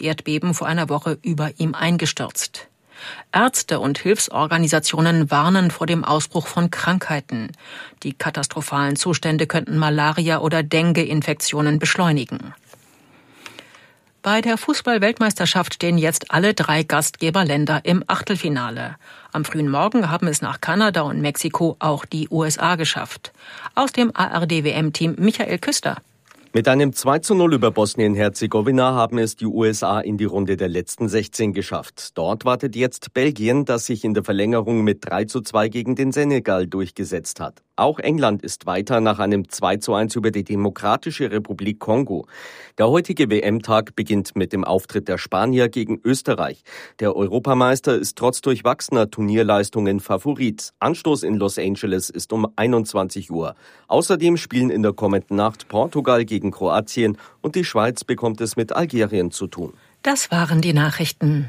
Erdbeben vor einer Woche über ihm eingestürzt. Ärzte und Hilfsorganisationen warnen vor dem Ausbruch von Krankheiten. Die katastrophalen Zustände könnten Malaria- oder Dengue-Infektionen beschleunigen. Bei der Fußball-Weltmeisterschaft stehen jetzt alle 3 Gastgeberländer im Achtelfinale. Am frühen Morgen haben es nach Kanada und Mexiko auch die USA geschafft. Aus dem ARD-WM-Team Michael Küster. Mit einem 2:0 über Bosnien-Herzegowina haben es die USA in die Runde der letzten 16 geschafft. Dort wartet jetzt Belgien, das sich in der Verlängerung mit 3:2 gegen den Senegal durchgesetzt hat. Auch England ist weiter nach einem 2:1 über die Demokratische Republik Kongo. Der heutige WM-Tag beginnt mit dem Auftritt der Spanier gegen Österreich. Der Europameister ist trotz durchwachsener Turnierleistungen Favorit. Anstoß in Los Angeles ist um 21 Uhr. Außerdem spielen in der kommenden Nacht Portugal gegen Kroatien und die Schweiz bekommt es mit Algerien zu tun. Das waren die Nachrichten.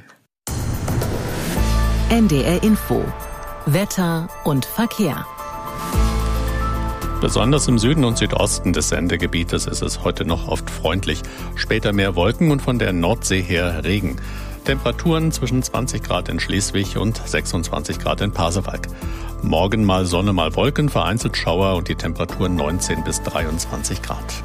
NDR Info. Wetter und Verkehr. Besonders im Süden und Südosten des Sendegebietes ist es heute noch oft freundlich. Später mehr Wolken und von der Nordsee her Regen. Temperaturen zwischen 20 Grad in Schleswig und 26 Grad in Pasewalk. Morgen mal Sonne, mal Wolken, vereinzelt Schauer und die Temperaturen 19 bis 23 Grad.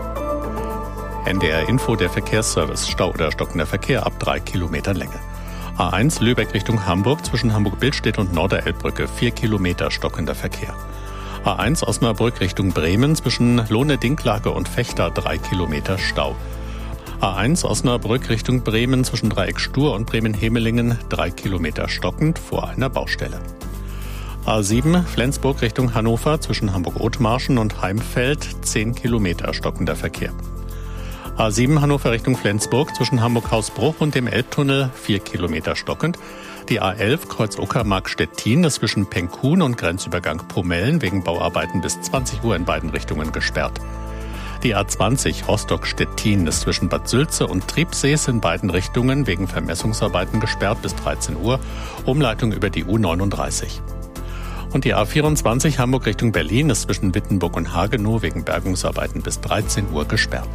NDR Info, der Verkehrsservice. Stau oder stockender Verkehr ab 3 Kilometern Länge. A1 Lübeck Richtung Hamburg zwischen Hamburg-Billstedt und Norderelbbrücke 4 Kilometer stockender Verkehr. A1 Osnabrück Richtung Bremen zwischen Lohne-Dinklage und Vechta 3 Kilometer Stau. A1 Osnabrück Richtung Bremen zwischen Dreieck Stur und Bremen-Hemelingen 3 Kilometer stockend vor einer Baustelle. A7 Flensburg Richtung Hannover zwischen Hamburg-Othmarschen und Heimfeld 10 Kilometer stockender Verkehr. A7 Hannover Richtung Flensburg zwischen Hamburg-Hausbruch und dem Elbtunnel 4 Kilometer stockend. Die A11 Kreuz Uckermark-Stettin ist zwischen Penkhuhn und Grenzübergang Pomellen wegen Bauarbeiten bis 20 Uhr in beiden Richtungen gesperrt. Die A20 Rostock-Stettin ist zwischen Bad Sülze und Triebsees in beiden Richtungen wegen Vermessungsarbeiten gesperrt bis 13 Uhr. Umleitung über die U39. Und die A24 Hamburg Richtung Berlin ist zwischen Wittenburg und Hagenow wegen Bergungsarbeiten bis 13 Uhr gesperrt.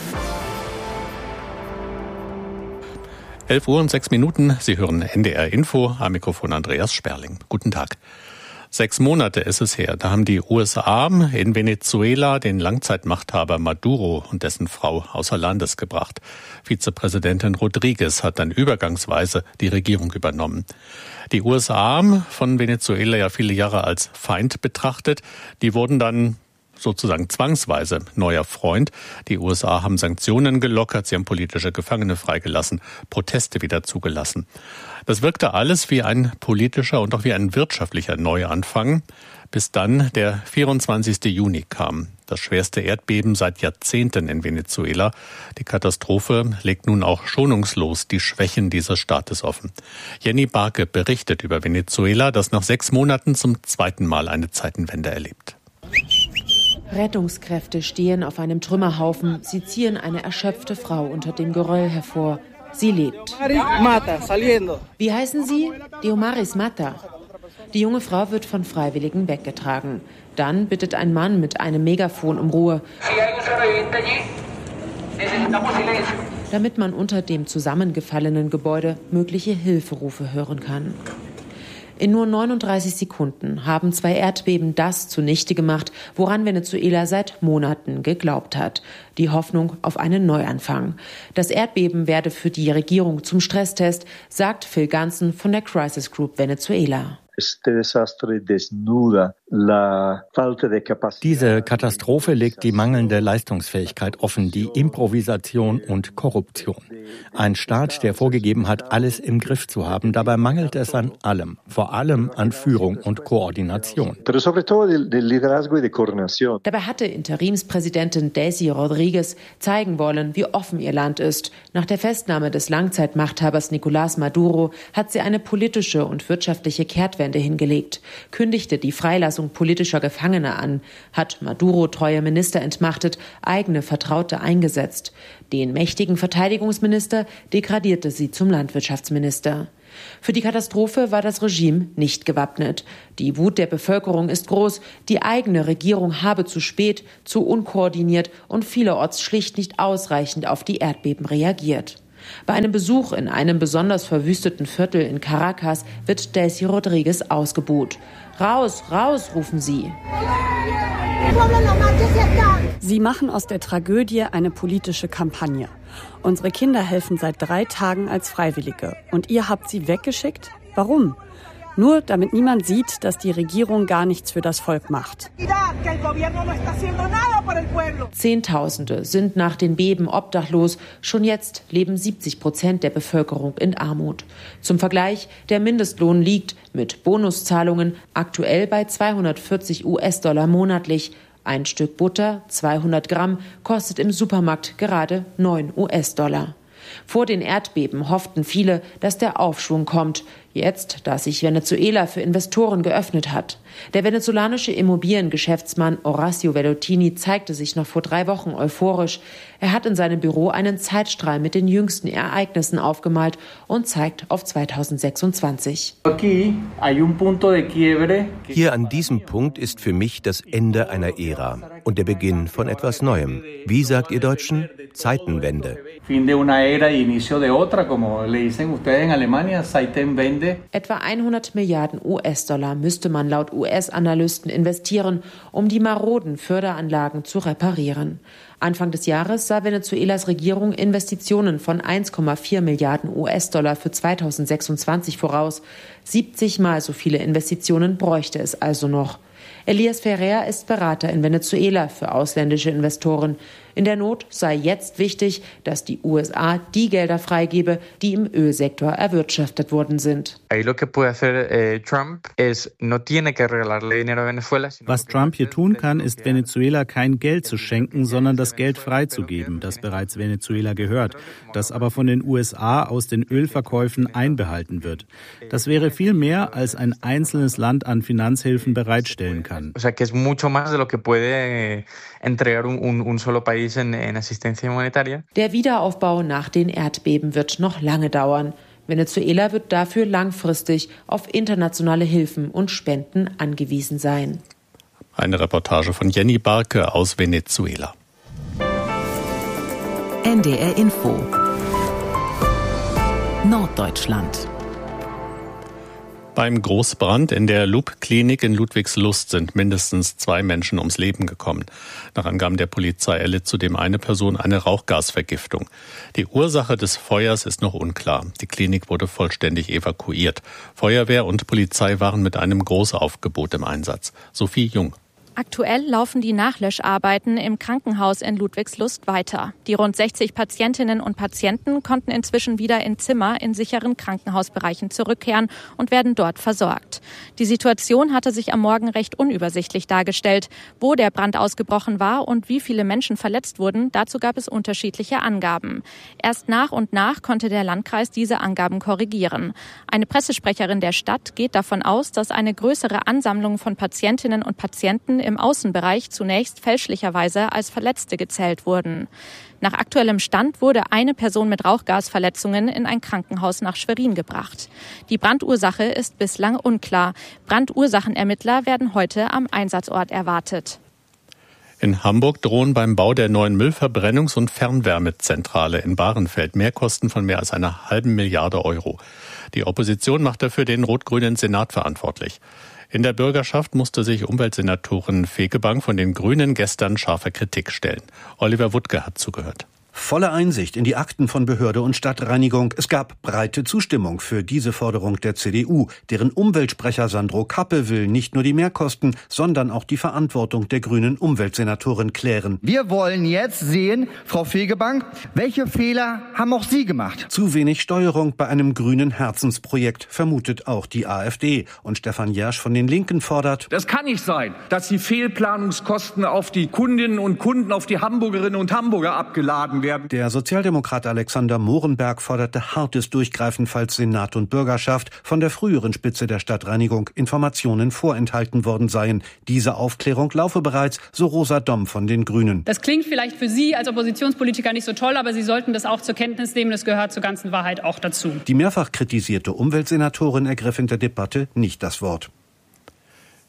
11 Uhr und 6 Minuten. Sie hören NDR Info, am Mikrofon Andreas Sperling. Guten Tag. 6 Monate ist es her, da haben die USA in Venezuela den Langzeitmachthaber Maduro und dessen Frau außer Landes gebracht. Vizepräsidentin Rodriguez hat dann übergangsweise die Regierung übernommen. Die USA, von Venezuela ja viele Jahre als Feind betrachtet, die wurden dann sozusagen zwangsweise neuer Freund. Die USA haben Sanktionen gelockert, sie haben politische Gefangene freigelassen, Proteste wieder zugelassen. Das wirkte alles wie ein politischer und auch wie ein wirtschaftlicher Neuanfang, bis dann der 24. Juni kam. Das schwerste Erdbeben seit Jahrzehnten in Venezuela. Die Katastrophe legt nun auch schonungslos die Schwächen dieses Staates offen. Jenny Barke berichtet über Venezuela, das nach 6 Monaten zum zweiten Mal eine Zeitenwende erlebt. Rettungskräfte stehen auf einem Trümmerhaufen. Sie ziehen eine erschöpfte Frau unter dem Geröll hervor. Sie lebt. Wie heißen Sie? Diomaris Mata. Die junge Frau wird von Freiwilligen weggetragen. Dann bittet ein Mann mit einem Megafon um Ruhe, damit man unter dem zusammengefallenen Gebäude mögliche Hilferufe hören kann. In nur 39 Sekunden haben 2 Erdbeben das zunichte gemacht, woran Venezuela seit Monaten geglaubt hat. Die Hoffnung auf einen Neuanfang. Das Erdbeben werde für die Regierung zum Stresstest, sagt Phil Ganson von der Crisis Group Venezuela. Diese Katastrophe legt die mangelnde Leistungsfähigkeit offen, die Improvisation und Korruption. Ein Staat, der vorgegeben hat, alles im Griff zu haben, dabei mangelt es an allem, vor allem an Führung und Koordination. Dabei hatte Interimspräsidentin Daisy Rodriguez zeigen wollen, wie offen ihr Land ist. Nach der Festnahme des Langzeitmachthabers Nicolás Maduro hat sie eine politische und wirtschaftliche Kehrtwende hingelegt, kündigte die Freilassung politischer Gefangener an, hat Maduro treue Minister entmachtet, eigene Vertraute eingesetzt. Den mächtigen Verteidigungsminister degradierte sie zum Landwirtschaftsminister. Für die Katastrophe war das Regime nicht gewappnet. Die Wut der Bevölkerung ist groß. Die eigene Regierung habe zu spät, zu unkoordiniert und vielerorts schlicht nicht ausreichend auf die Erdbeben reagiert. Bei einem Besuch in einem besonders verwüsteten Viertel in Caracas wird Daisy Rodriguez ausgebuht. Raus, raus, rufen sie. Sie machen aus der Tragödie eine politische Kampagne. Unsere Kinder helfen seit 3 Tagen als Freiwillige. Und ihr habt sie weggeschickt? Warum? Nur damit niemand sieht, dass die Regierung gar nichts für das Volk macht. Zehntausende sind nach den Beben obdachlos. Schon jetzt leben 70% der Bevölkerung in Armut. Zum Vergleich, der Mindestlohn liegt mit Bonuszahlungen aktuell bei $240 monatlich. Ein Stück Butter, 200 Gramm, kostet im Supermarkt gerade $9. Vor den Erdbeben hofften viele, dass der Aufschwung kommt. Jetzt, da sich Venezuela für Investoren geöffnet hat. Der venezolanische Immobiliengeschäftsmann Horacio Vellottini zeigte sich noch vor 3 Wochen euphorisch. Er hat in seinem Büro einen Zeitstrahl mit den jüngsten Ereignissen aufgemalt und zeigt auf 2026. Hier an diesem Punkt ist für mich das Ende einer Ära und der Beginn von etwas Neuem. Wie sagt ihr Deutschen? Zeitenwende. Etwa 100 Milliarden US-Dollar müsste man laut US-Analysten investieren, um die maroden Förderanlagen zu reparieren. Anfang des Jahres sah Venezuelas Regierung Investitionen von 1,4 Milliarden US-Dollar für 2026 voraus. 70 Mal so viele Investitionen bräuchte es also noch. Elias Ferrer ist Berater in Venezuela für ausländische Investoren. In der Not sei jetzt wichtig, dass die USA die Gelder freigebe, die im Ölsektor erwirtschaftet worden sind. Was Trump hier tun kann, ist Venezuela kein Geld zu schenken, sondern das Geld freizugeben, das bereits Venezuela gehört, das aber von den USA aus den Ölverkäufen einbehalten wird. Das wäre viel mehr, als ein einzelnes Land an Finanzhilfen bereitstellen kann. Der Wiederaufbau nach den Erdbeben wird noch lange dauern. Venezuela wird dafür langfristig auf internationale Hilfen und Spenden angewiesen sein. Eine Reportage von Jenny Barke aus Venezuela. NDR Info Norddeutschland. Beim Großbrand in der Loop-Klinik in Ludwigslust sind mindestens 2 Menschen ums Leben gekommen. Nach Angaben der Polizei erlitt zudem eine Person eine Rauchgasvergiftung. Die Ursache des Feuers ist noch unklar. Die Klinik wurde vollständig evakuiert. Feuerwehr und Polizei waren mit einem Großaufgebot im Einsatz. Sophie Jung. Aktuell laufen die Nachlöscharbeiten im Krankenhaus in Ludwigslust weiter. Die rund 60 Patientinnen und Patienten konnten inzwischen wieder in Zimmer in sicheren Krankenhausbereichen zurückkehren und werden dort versorgt. Die Situation hatte sich am Morgen recht unübersichtlich dargestellt. Wo der Brand ausgebrochen war und wie viele Menschen verletzt wurden, dazu gab es unterschiedliche Angaben. Erst nach und nach konnte der Landkreis diese Angaben korrigieren. Eine Pressesprecherin der Stadt geht davon aus, dass eine größere Ansammlung von Patientinnen und Patienten im Außenbereich zunächst fälschlicherweise als Verletzte gezählt wurden. Nach aktuellem Stand wurde eine Person mit Rauchgasverletzungen in ein Krankenhaus nach Schwerin gebracht. Die Brandursache ist bislang unklar. Brandursachenermittler werden heute am Einsatzort erwartet. In Hamburg drohen beim Bau der neuen Müllverbrennungs- und Fernwärmezentrale in Bahrenfeld Mehrkosten von mehr als einer halben Milliarde Euro. Die Opposition macht dafür den rot-grünen Senat verantwortlich. In der Bürgerschaft musste sich Umweltsenatorin Fegebank von den Grünen gestern scharfer Kritik stellen. Oliver Wuttke hat zugehört. Volle Einsicht in die Akten von Behörde und Stadtreinigung. Es gab breite Zustimmung für diese Forderung der CDU. Deren Umweltsprecher Sandro Kappe will nicht nur die Mehrkosten, sondern auch die Verantwortung der grünen Umweltsenatorin klären. Wir wollen jetzt sehen, Frau Fegebank, welche Fehler haben auch Sie gemacht? Zu wenig Steuerung bei einem grünen Herzensprojekt, vermutet auch die AfD. Und Stefan Jersch von den Linken fordert: Das kann nicht sein, dass die Fehlplanungskosten auf die Kundinnen und Kunden, auf die Hamburgerinnen und Hamburger abgeladen werden. Der Sozialdemokrat Alexander Mohrenberg forderte hartes Durchgreifen, falls Senat und Bürgerschaft von der früheren Spitze der Stadtreinigung Informationen vorenthalten worden seien. Diese Aufklärung laufe bereits, so Rosa Domm von den Grünen. Das klingt vielleicht für Sie als Oppositionspolitiker nicht so toll, aber Sie sollten das auch zur Kenntnis nehmen. Das gehört zur ganzen Wahrheit auch dazu. Die mehrfach kritisierte Umweltsenatorin ergriff in der Debatte nicht das Wort.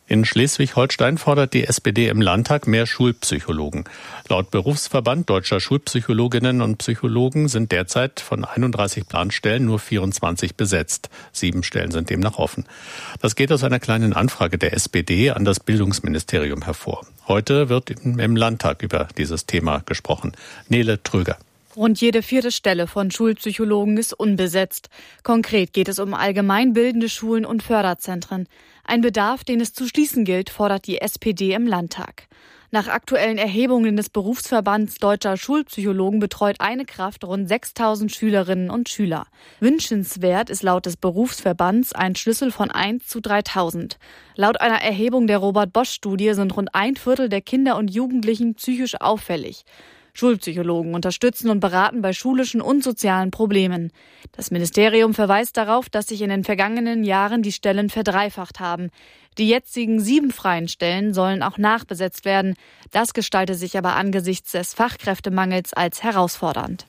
In Schleswig-Holstein fordert die SPD im Landtag mehr Schulpsychologen. Laut Berufsverband Deutscher Schulpsychologinnen und Psychologen sind derzeit von 31 Planstellen nur 24 besetzt. 7 Stellen sind demnach offen. Das geht aus einer kleinen Anfrage der SPD an das Bildungsministerium hervor. Heute wird im Landtag über dieses Thema gesprochen. Nele Tröger. Rund jede 4. Stelle von Schulpsychologen ist unbesetzt. Konkret geht es um allgemeinbildende Schulen und Förderzentren. Ein Bedarf, den es zu schließen gilt, fordert die SPD im Landtag. Nach aktuellen Erhebungen des Berufsverbands Deutscher Schulpsychologen betreut eine Kraft rund 6.000 Schülerinnen und Schüler. Wünschenswert ist laut des Berufsverbands ein Schlüssel von 1 zu 3.000. Laut einer Erhebung der Robert-Bosch-Studie sind rund 1/4 der Kinder und Jugendlichen psychisch auffällig. Schulpsychologen unterstützen und beraten bei schulischen und sozialen Problemen. Das Ministerium verweist darauf, dass sich in den vergangenen Jahren die Stellen verdreifacht haben. Die jetzigen 7 freien Stellen sollen auch nachbesetzt werden. Das gestalte sich aber angesichts des Fachkräftemangels als herausfordernd.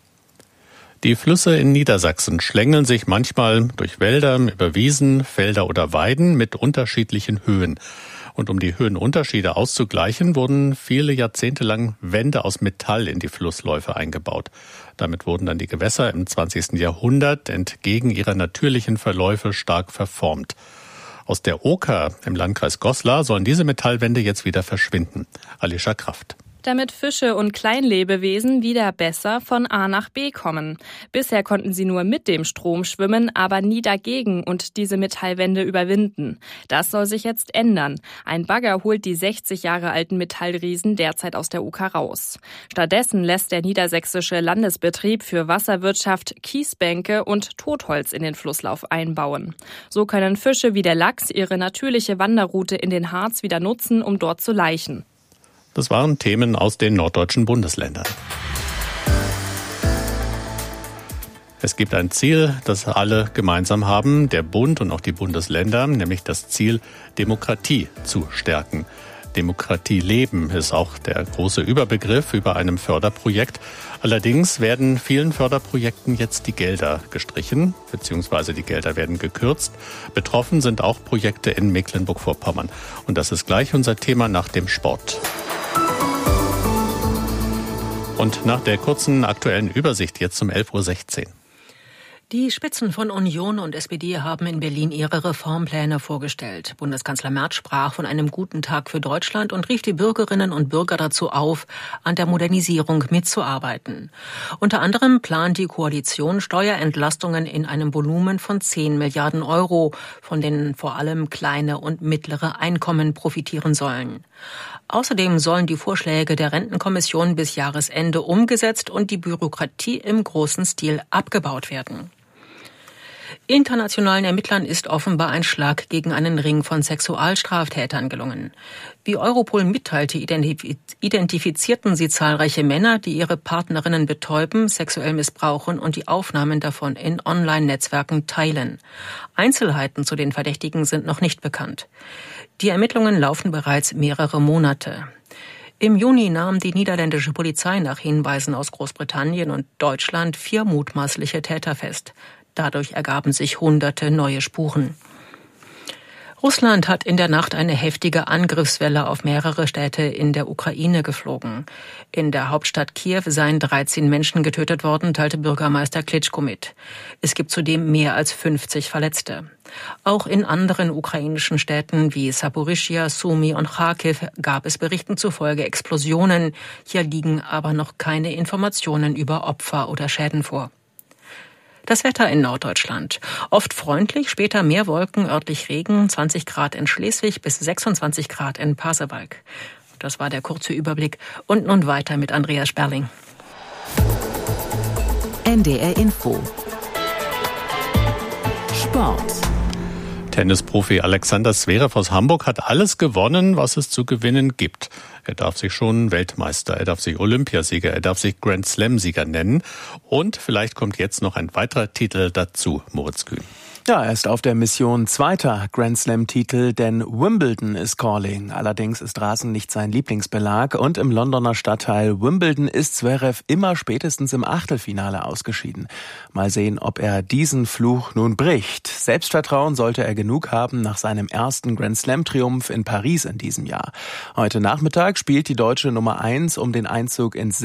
Die Flüsse in Niedersachsen schlängeln sich manchmal durch Wälder, über Wiesen, Felder oder Weiden mit unterschiedlichen Höhen. Und um die Höhenunterschiede auszugleichen, wurden viele Jahrzehnte lang Wände aus Metall in die Flussläufe eingebaut. Damit wurden dann die Gewässer im 20. Jahrhundert entgegen ihrer natürlichen Verläufe stark verformt. Aus der Oker im Landkreis Goslar sollen diese Metallwände jetzt wieder verschwinden. Alicia Kraft. Damit Fische und Kleinlebewesen wieder besser von A nach B kommen. Bisher konnten sie nur mit dem Strom schwimmen, aber nie dagegen und diese Metallwände überwinden. Das soll sich jetzt ändern. Ein Bagger holt die 60 Jahre alten Metallriesen derzeit aus der Oker raus. Stattdessen lässt der niedersächsische Landesbetrieb für Wasserwirtschaft Kiesbänke und Totholz in den Flusslauf einbauen. So können Fische wie der Lachs ihre natürliche Wanderroute in den Harz wieder nutzen, um dort zu laichen. Das waren Themen aus den norddeutschen Bundesländern. Es gibt ein Ziel, das alle gemeinsam haben, der Bund und auch die Bundesländer, nämlich das Ziel, Demokratie zu stärken. Demokratie leben ist auch der große Überbegriff über einem Förderprojekt. Allerdings werden vielen Förderprojekten jetzt die Gelder gestrichen, beziehungsweise die Gelder werden gekürzt. Betroffen sind auch Projekte in Mecklenburg-Vorpommern. Und das ist gleich unser Thema nach dem Sport. Und nach der kurzen aktuellen Übersicht jetzt um 11.16 Uhr. Die Spitzen von Union und SPD haben in Berlin ihre Reformpläne vorgestellt. Bundeskanzler Merz sprach von einem guten Tag für Deutschland und rief die Bürgerinnen und Bürger dazu auf, an der Modernisierung mitzuarbeiten. Unter anderem plant die Koalition Steuerentlastungen in einem Volumen von 10 Milliarden Euro, von denen vor allem kleine und mittlere Einkommen profitieren sollen. Außerdem sollen die Vorschläge der Rentenkommission bis Jahresende umgesetzt und die Bürokratie im großen Stil abgebaut werden. Internationalen Ermittlern ist offenbar ein Schlag gegen einen Ring von Sexualstraftätern gelungen. Wie Europol mitteilte, identifizierten sie zahlreiche Männer, die ihre Partnerinnen betäuben, sexuell missbrauchen und die Aufnahmen davon in Online-Netzwerken teilen. Einzelheiten zu den Verdächtigen sind noch nicht bekannt. Die Ermittlungen laufen bereits mehrere Monate. Im Juni nahm die niederländische Polizei nach Hinweisen aus Großbritannien und Deutschland 4 mutmaßliche Täter fest. Dadurch ergaben sich Hunderte neue Spuren. Russland hat in der Nacht eine heftige Angriffswelle auf mehrere Städte in der Ukraine geflogen. In der Hauptstadt Kiew seien 13 Menschen getötet worden, teilte Bürgermeister Klitschko mit. Es gibt zudem mehr als 50 Verletzte. Auch in anderen ukrainischen Städten wie Saporischschja, Sumy und Charkiw gab es Berichten zufolge Explosionen. Hier liegen aber noch keine Informationen über Opfer oder Schäden vor. Das Wetter in Norddeutschland. Oft freundlich, später mehr Wolken, örtlich Regen, 20 Grad in Schleswig bis 26 Grad in Pasewalk. Das war der kurze Überblick. Und nun weiter mit Andreas Sperling. NDR Info. Sport. Tennisprofi Alexander Zverev aus Hamburg hat alles gewonnen, was es zu gewinnen gibt. Er darf sich schon Weltmeister, er darf sich Olympiasieger, er darf sich Grand Slam-Sieger nennen. Und vielleicht kommt jetzt noch ein weiterer Titel dazu, Moritz Kühn. Ja, er ist auf der Mission zweiter Grand Slam-Titel, denn Wimbledon is calling. Allerdings ist Rasen nicht sein Lieblingsbelag und im Londoner Stadtteil Wimbledon ist Zverev immer spätestens im Achtelfinale ausgeschieden. Mal sehen, ob er diesen Fluch nun bricht. Selbstvertrauen sollte er genießen. genug haben nach seinem ersten Grand-Slam-Triumph in Paris in diesem Jahr. Heute Nachmittag spielt die deutsche Nummer 1 um den Einzug ins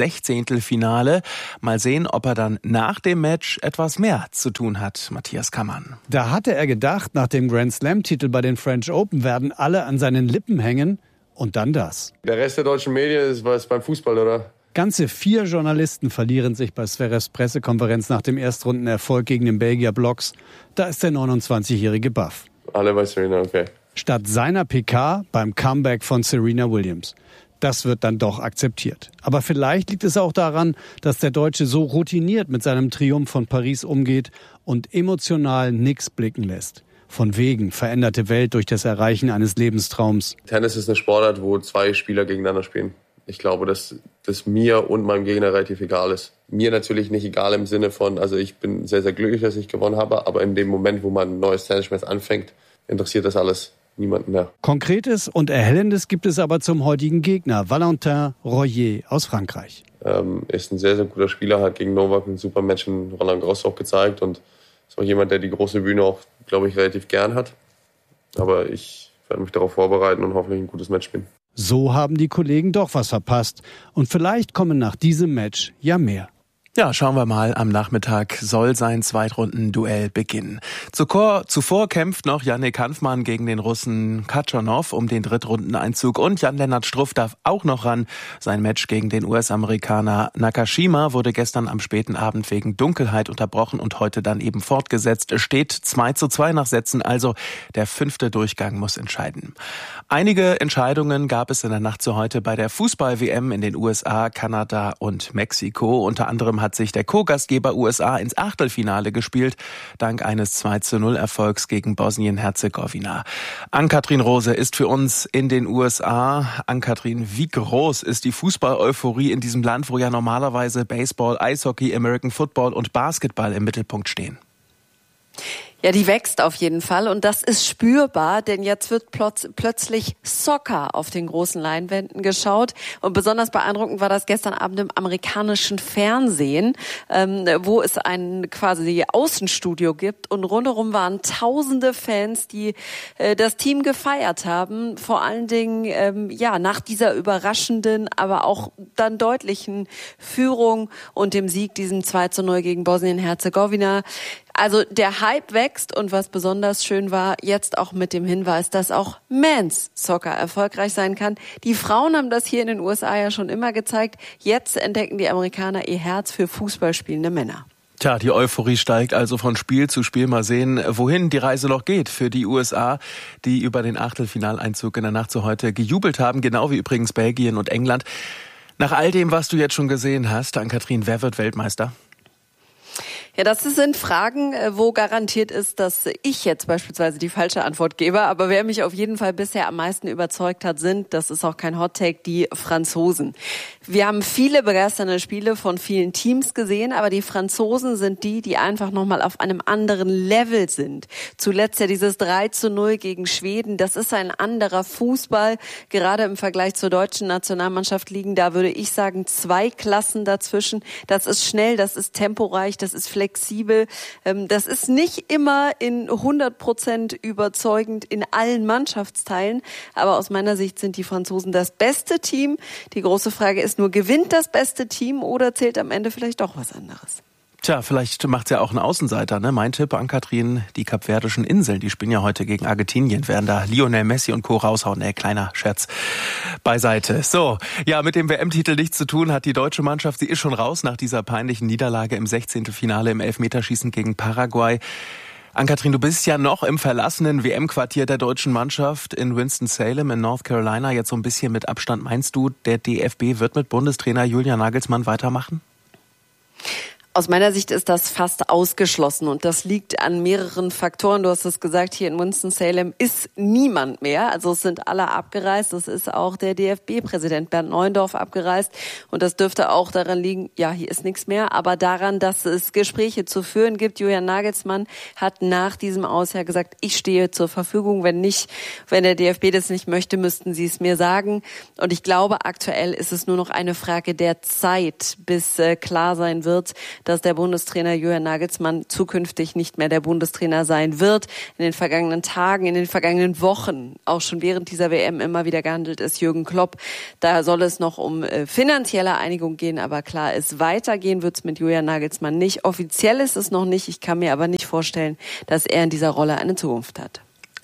16. Mal sehen, ob er dann nach dem Match etwas mehr zu tun hat. Matthias Kammann. Da hatte er gedacht, nach dem Grand-Slam-Titel bei den French Open werden alle an seinen Lippen hängen. Und dann das. Der Rest der deutschen Medien ist was beim Fußball, oder? Ganze 4 Journalisten verlieren sich bei Zverevs Pressekonferenz nach dem Erstrundenerfolg gegen den Belgier Blocks. Da ist der 29-jährige baff. Alle bei Serena, okay. Statt seiner PK beim Comeback von Serena Williams. Das wird dann doch akzeptiert. Aber vielleicht liegt es auch daran, dass der Deutsche so routiniert mit seinem Triumph von Paris umgeht und emotional nichts blicken lässt. Von wegen veränderte Welt durch das Erreichen eines Lebenstraums. Tennis ist eine Sportart, wo 2 Spieler gegeneinander spielen. Ich glaube, dass das mir und meinem Gegner relativ egal ist. Mir natürlich nicht egal im Sinne von, also ich bin sehr, sehr glücklich, dass ich gewonnen habe, aber in dem Moment, wo man ein neues Tennismatch anfängt, interessiert das alles niemanden mehr. Konkretes und Erhellendes gibt es aber zum heutigen Gegner, Valentin Royer aus Frankreich. Ist ein sehr, sehr guter Spieler, hat gegen Novak ein super Match in Roland Garros auch gezeigt und ist auch jemand, der die große Bühne auch, glaube ich, relativ gern hat. Aber ich werde mich darauf vorbereiten und hoffentlich ein gutes Match spielen. So haben die Kollegen doch was verpasst. Und vielleicht kommen nach diesem Match ja mehr. Ja, schauen wir mal. Am Nachmittag soll sein Zweitrundenduell beginnen. Zuvor kämpft noch Yannick Hanfmann gegen den Russen Khachanov um den Drittrundeneinzug. Und Jan-Lennart Struff darf auch noch ran. Sein Match gegen den US-Amerikaner Nakashima wurde gestern am späten Abend wegen Dunkelheit unterbrochen und heute dann eben fortgesetzt. Es steht 2:2 nach Sätzen, also der 5. Durchgang muss entscheiden. Einige Entscheidungen gab es in der Nacht zu heute bei der Fußball-WM in den USA, Kanada und Mexiko. Unter anderem hat sich der Co-Gastgeber USA ins Achtelfinale gespielt, dank eines 2:0 Erfolgs gegen Bosnien-Herzegowina. Ann-Kathrin Rose ist für uns in den USA. Ann-Kathrin, wie groß ist die Fußball-Euphorie in diesem Land, wo ja normalerweise Baseball, Eishockey, American Football und Basketball im Mittelpunkt stehen? Ja, die wächst auf jeden Fall und das ist spürbar, denn jetzt wird plötzlich Soccer auf den großen Leinwänden geschaut und besonders beeindruckend war das gestern Abend im amerikanischen Fernsehen, wo es ein quasi Außenstudio gibt und rundherum waren tausende Fans, die das Team gefeiert haben, vor allen Dingen nach dieser überraschenden, aber auch dann deutlichen Führung und dem Sieg, diesem 2:0 gegen Bosnien-Herzegowina. Also der Hype wächst und was besonders schön war, jetzt auch mit dem Hinweis, dass auch Men's Soccer erfolgreich sein kann. Die Frauen haben das hier in den USA ja schon immer gezeigt. Jetzt entdecken die Amerikaner ihr Herz für fußballspielende Männer. Tja, die Euphorie steigt also von Spiel zu Spiel. Mal sehen, wohin die Reise noch geht für die USA, die über den Achtelfinaleinzug in der Nacht zu heute gejubelt haben, genau wie übrigens Belgien und England. Nach all dem, was du jetzt schon gesehen hast, Ann-Kathrin, wer wird Weltmeister? Ja, das sind Fragen, wo garantiert ist, dass ich jetzt beispielsweise die falsche Antwort gebe. Aber wer mich auf jeden Fall bisher am meisten überzeugt hat, das ist auch kein Hot-Take, die Franzosen. Wir haben viele begeisternde Spiele von vielen Teams gesehen, aber die Franzosen sind die einfach nochmal auf einem anderen Level sind. Zuletzt ja dieses 3:0 gegen Schweden, das ist ein anderer Fußball. Gerade im Vergleich zur deutschen Nationalmannschaft liegen da, würde ich sagen, 2 Klassen dazwischen. Das ist schnell, das ist temporeich, das ist flexibel. Das ist nicht immer in 100% überzeugend in allen Mannschaftsteilen. Aber aus meiner Sicht sind die Franzosen das beste Team. Die große Frage ist nur, gewinnt das beste Team oder zählt am Ende vielleicht doch was anderes? Tja, vielleicht macht's ja auch ein Außenseiter, ne? Mein Tipp, Ann-Kathrin, die Kapverdischen Inseln, die spielen ja heute gegen Argentinien, werden da Lionel Messi und Co. raushauen. Kleiner Scherz beiseite. So, ja, mit dem WM-Titel nichts zu tun hat die deutsche Mannschaft. Sie ist schon raus nach dieser peinlichen Niederlage im 16. Finale im Elfmeterschießen gegen Paraguay. Ann-Kathrin, du bist ja noch im verlassenen WM-Quartier der deutschen Mannschaft in Winston-Salem in North Carolina. Jetzt so ein bisschen mit Abstand. Meinst du, der DFB wird mit Bundestrainer Julian Nagelsmann weitermachen? Aus meiner Sicht ist das fast ausgeschlossen und das liegt an mehreren Faktoren. Du hast es gesagt, hier in Winston-Salem ist niemand mehr. Also es sind alle abgereist. Es ist auch der DFB-Präsident Bernd Neuendorf abgereist und das dürfte auch daran liegen, ja, hier ist nichts mehr, aber daran, dass es Gespräche zu führen gibt. Julian Nagelsmann hat nach diesem Aus ja gesagt, ich stehe zur Verfügung. Wenn der DFB das nicht möchte, müssten sie es mir sagen. Und ich glaube, aktuell ist es nur noch eine Frage der Zeit, bis klar sein wird, dass der Bundestrainer Julian Nagelsmann zukünftig nicht mehr der Bundestrainer sein wird. In den vergangenen Tagen, in den vergangenen Wochen, auch schon während dieser WM immer wieder gehandelt ist Jürgen Klopp. Da soll es noch um finanzielle Einigung gehen, aber klar ist, weitergehen wird es mit Julian Nagelsmann nicht. Offiziell ist es noch nicht. Ich kann mir aber nicht vorstellen, dass er in dieser Rolle eine Zukunft hat.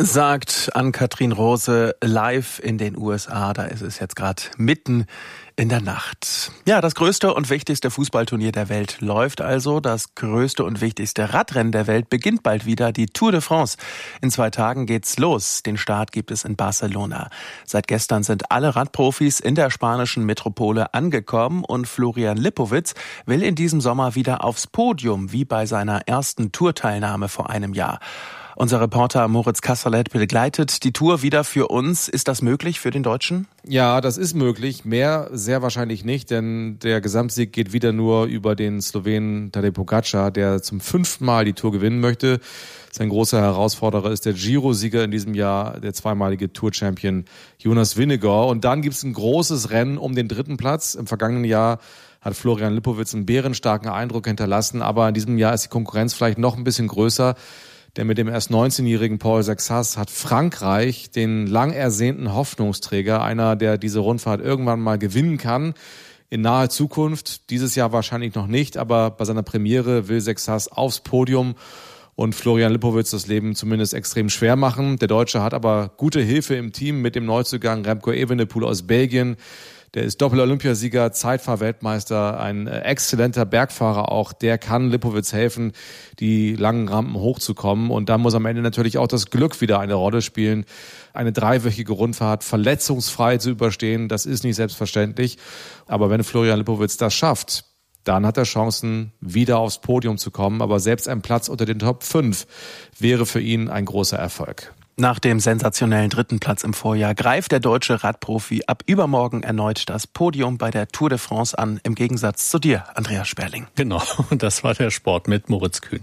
Sagt Ann-Kathrin Rose live in den USA. Da ist es jetzt gerade mitten in der Nacht. Ja, das größte und wichtigste Fußballturnier der Welt läuft also. Das größte und wichtigste Radrennen der Welt beginnt bald wieder, die Tour de France. In 2 Tagen geht's los. Den Start gibt es in Barcelona. Seit gestern sind alle Radprofis in der spanischen Metropole angekommen und Florian Lipowitz will in diesem Sommer wieder aufs Podium, wie bei seiner ersten Tourteilnahme vor einem Jahr. Unser Reporter Moritz Kasserlet begleitet die Tour wieder für uns. Ist das möglich für den Deutschen? Ja, das ist möglich. Mehr sehr wahrscheinlich nicht, denn der Gesamtsieg geht wieder nur über den Slowenen Tadej Pogačar, der zum 5. Mal die Tour gewinnen möchte. Sein großer Herausforderer ist der Giro-Sieger in diesem Jahr, der zweimalige Tour-Champion Jonas Vingegaard. Und dann gibt's ein großes Rennen um den 3. Platz. Im vergangenen Jahr hat Florian Lipowitz einen bärenstarken Eindruck hinterlassen, aber in diesem Jahr ist die Konkurrenz vielleicht noch ein bisschen größer. Denn mit dem erst 19-jährigen Paul Saxas hat Frankreich den lang ersehnten Hoffnungsträger, einer, der diese Rundfahrt irgendwann mal gewinnen kann, in naher Zukunft. Dieses Jahr wahrscheinlich noch nicht, aber bei seiner Premiere will Saxas aufs Podium und Florian Lipowitz das Leben zumindest extrem schwer machen. Der Deutsche hat aber gute Hilfe im Team mit dem Neuzugang Remco Evenepoel aus Belgien. Der ist Doppel-Olympiasieger, Zeitfahr-Weltmeister, ein exzellenter Bergfahrer auch. Der kann Lipowitz helfen, die langen Rampen hochzukommen. Und da muss am Ende natürlich auch das Glück wieder eine Rolle spielen. Eine 3-wöchige Rundfahrt verletzungsfrei zu überstehen, das ist nicht selbstverständlich. Aber wenn Florian Lipowitz das schafft, dann hat er Chancen, wieder aufs Podium zu kommen. Aber selbst ein Platz unter den Top 5 wäre für ihn ein großer Erfolg. Nach dem sensationellen 3. Platz im Vorjahr greift der deutsche Radprofi ab übermorgen erneut das Podium bei der Tour de France an, im Gegensatz zu dir, Andreas Sperling. Genau, das war der Sport mit Moritz Kühn.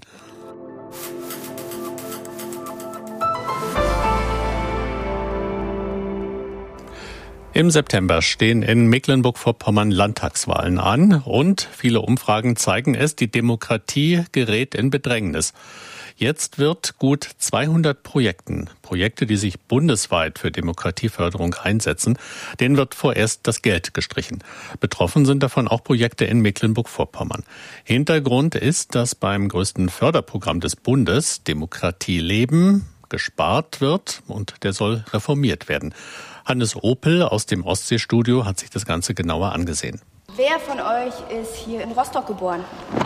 Im September stehen in Mecklenburg-Vorpommern Landtagswahlen an und viele Umfragen zeigen es, die Demokratie gerät in Bedrängnis. Jetzt wird gut 200 Projekte, die sich bundesweit für Demokratieförderung einsetzen, denen wird vorerst das Geld gestrichen. Betroffen sind davon auch Projekte in Mecklenburg-Vorpommern. Hintergrund ist, dass beim größten Förderprogramm des Bundes, Demokratie leben, gespart wird und der soll reformiert werden. Hannes Opel aus dem Ostseestudio hat sich das Ganze genauer angesehen. Wer von euch ist hier in Rostock geboren?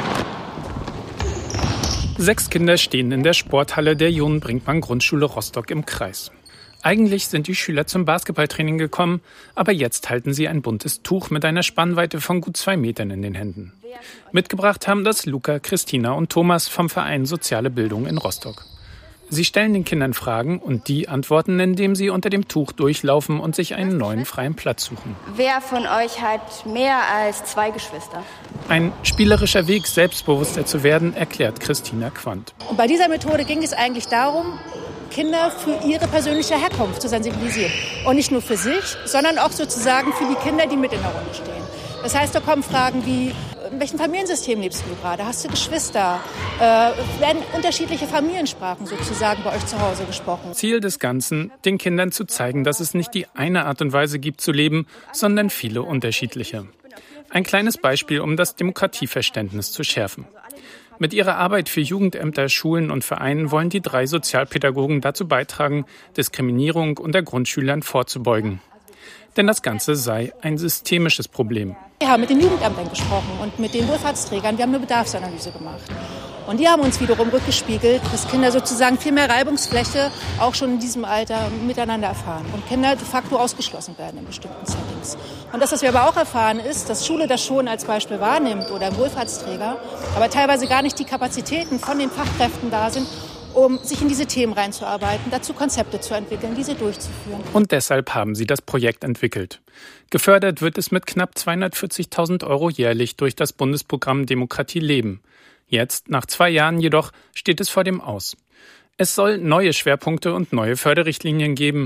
6 Kinder stehen in der Sporthalle der Johann-Brinkmann-Grundschule Rostock im Kreis. Eigentlich sind die Schüler zum Basketballtraining gekommen, aber jetzt halten sie ein buntes Tuch mit einer Spannweite von gut 2 Metern in den Händen. Mitgebracht haben das Luca, Christina und Thomas vom Verein Soziale Bildung in Rostock. Sie stellen den Kindern Fragen und die antworten, indem sie unter dem Tuch durchlaufen und sich einen neuen freien Platz suchen. Wer von euch hat mehr als 2 Geschwister? Ein spielerischer Weg, selbstbewusster zu werden, erklärt Christina Quandt. Und bei dieser Methode ging es eigentlich darum, Kinder für ihre persönliche Herkunft zu sensibilisieren. Und nicht nur für sich, sondern auch sozusagen für die Kinder, die mit in der Runde stehen. Das heißt, da kommen Fragen wie, in welchem Familiensystem lebst du gerade? Hast du Geschwister? Werden unterschiedliche Familiensprachen sozusagen bei euch zu Hause gesprochen? Ziel des Ganzen, den Kindern zu zeigen, dass es nicht die eine Art und Weise gibt zu leben, sondern viele unterschiedliche. Ein kleines Beispiel, um das Demokratieverständnis zu schärfen. Mit ihrer Arbeit für Jugendämter, Schulen und Vereinen wollen die 3 Sozialpädagogen dazu beitragen, Diskriminierung unter Grundschülern vorzubeugen. Denn das Ganze sei ein systemisches Problem. Wir haben mit den Jugendämtern gesprochen und mit den Wohlfahrtsträgern. Wir haben eine Bedarfsanalyse gemacht. Und die haben uns wiederum rückgespiegelt, dass Kinder sozusagen viel mehr Reibungsfläche auch schon in diesem Alter miteinander erfahren. Und Kinder de facto ausgeschlossen werden in bestimmten Settings. Und das, was wir aber auch erfahren, ist, dass Schule das schon als Beispiel wahrnimmt oder ein Wohlfahrtsträger, aber teilweise gar nicht die Kapazitäten von den Fachkräften da sind, um sich in diese Themen reinzuarbeiten, dazu Konzepte zu entwickeln, diese durchzuführen. Und deshalb haben sie das Projekt entwickelt. Gefördert wird es mit knapp 240.000 € jährlich durch das Bundesprogramm Demokratie leben. Jetzt, nach 2 Jahren jedoch, steht es vor dem Aus. Es soll neue Schwerpunkte und neue Förderrichtlinien geben.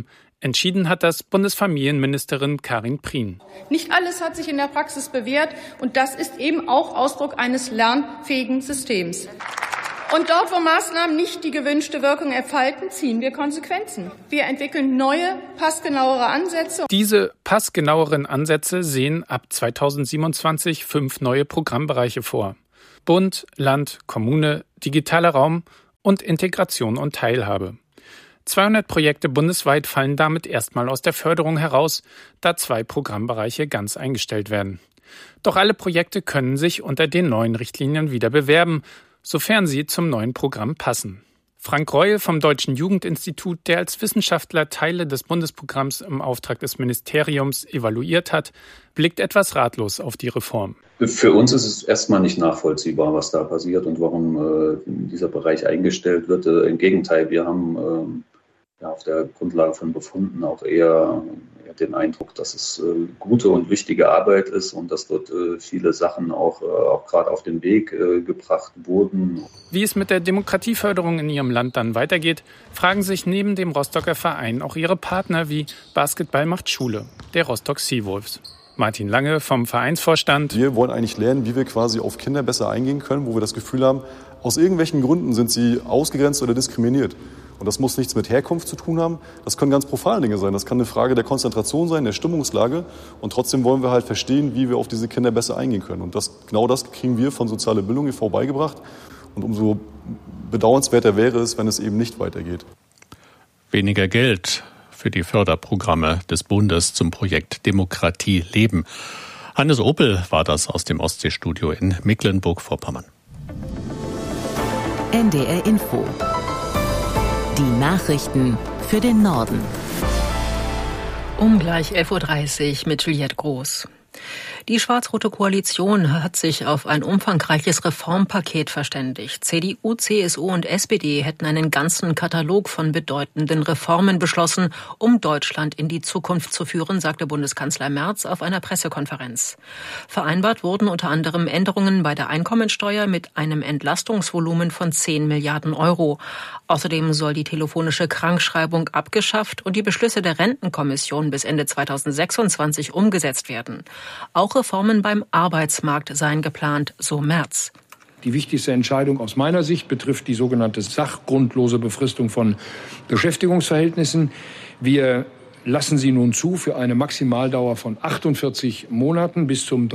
Entschieden hat das Bundesfamilienministerin Karin Prien. Nicht alles hat sich in der Praxis bewährt und das ist eben auch Ausdruck eines lernfähigen Systems. Und dort, wo Maßnahmen nicht die gewünschte Wirkung entfalten, ziehen wir Konsequenzen. Wir entwickeln neue, passgenauere Ansätze. Diese passgenaueren Ansätze sehen ab 2027 5 neue Programmbereiche vor. Bund, Land, Kommune, digitaler Raum und Integration und Teilhabe. 200 Projekte bundesweit fallen damit erstmal aus der Förderung heraus, da 2 Programmbereiche ganz eingestellt werden. Doch alle Projekte können sich unter den neuen Richtlinien wieder bewerben, sofern sie zum neuen Programm passen. Frank Reul vom Deutschen Jugendinstitut, der als Wissenschaftler Teile des Bundesprogramms im Auftrag des Ministeriums evaluiert hat, blickt etwas ratlos auf die Reform. Für uns ist es erstmal nicht nachvollziehbar, was da passiert und warum dieser Bereich eingestellt wird. Im Gegenteil, wir haben auf der Grundlage von Befunden auch eher den Eindruck, dass es gute und wichtige Arbeit ist und dass dort viele Sachen auch gerade auf den Weg gebracht wurden. Wie es mit der Demokratieförderung in ihrem Land dann weitergeht, fragen sich neben dem Rostocker Verein auch ihre Partner wie Basketball macht Schule, der Rostock Seawolves. Martin Lange vom Vereinsvorstand. Wir wollen eigentlich lernen, wie wir quasi auf Kinder besser eingehen können, wo wir das Gefühl haben, aus irgendwelchen Gründen sind sie ausgegrenzt oder diskriminiert. Und das muss nichts mit Herkunft zu tun haben. Das können ganz profane Dinge sein. Das kann eine Frage der Konzentration sein, der Stimmungslage. Und trotzdem wollen wir halt verstehen, wie wir auf diese Kinder besser eingehen können. Und genau das kriegen wir von Soziale Bildung e.V. beigebracht. Und umso bedauernswerter wäre es, wenn es eben nicht weitergeht. Weniger Geld für die Förderprogramme des Bundes zum Projekt Demokratie leben. Hannes Opel war das aus dem Ostseestudio in Mecklenburg-Vorpommern. NDR Info. Die Nachrichten für den Norden. Gleich 11.30 Uhr mit Juliette Groß. Die schwarz-rote Koalition hat sich auf ein umfangreiches Reformpaket verständigt. CDU, CSU und SPD hätten einen ganzen Katalog von bedeutenden Reformen beschlossen, um Deutschland in die Zukunft zu führen, sagte Bundeskanzler Merz auf einer Pressekonferenz. Vereinbart wurden unter anderem Änderungen bei der Einkommensteuer mit einem Entlastungsvolumen von 10 Milliarden Euro. Außerdem soll die telefonische Krankschreibung abgeschafft und die Beschlüsse der Rentenkommission bis Ende 2026 umgesetzt werden. Auch Reformen beim Arbeitsmarkt seien geplant, so Merz. Die wichtigste Entscheidung aus meiner Sicht betrifft die sogenannte sachgrundlose Befristung von Beschäftigungsverhältnissen. Wir lassen sie nun zu für eine Maximaldauer von 48 Monaten bis zum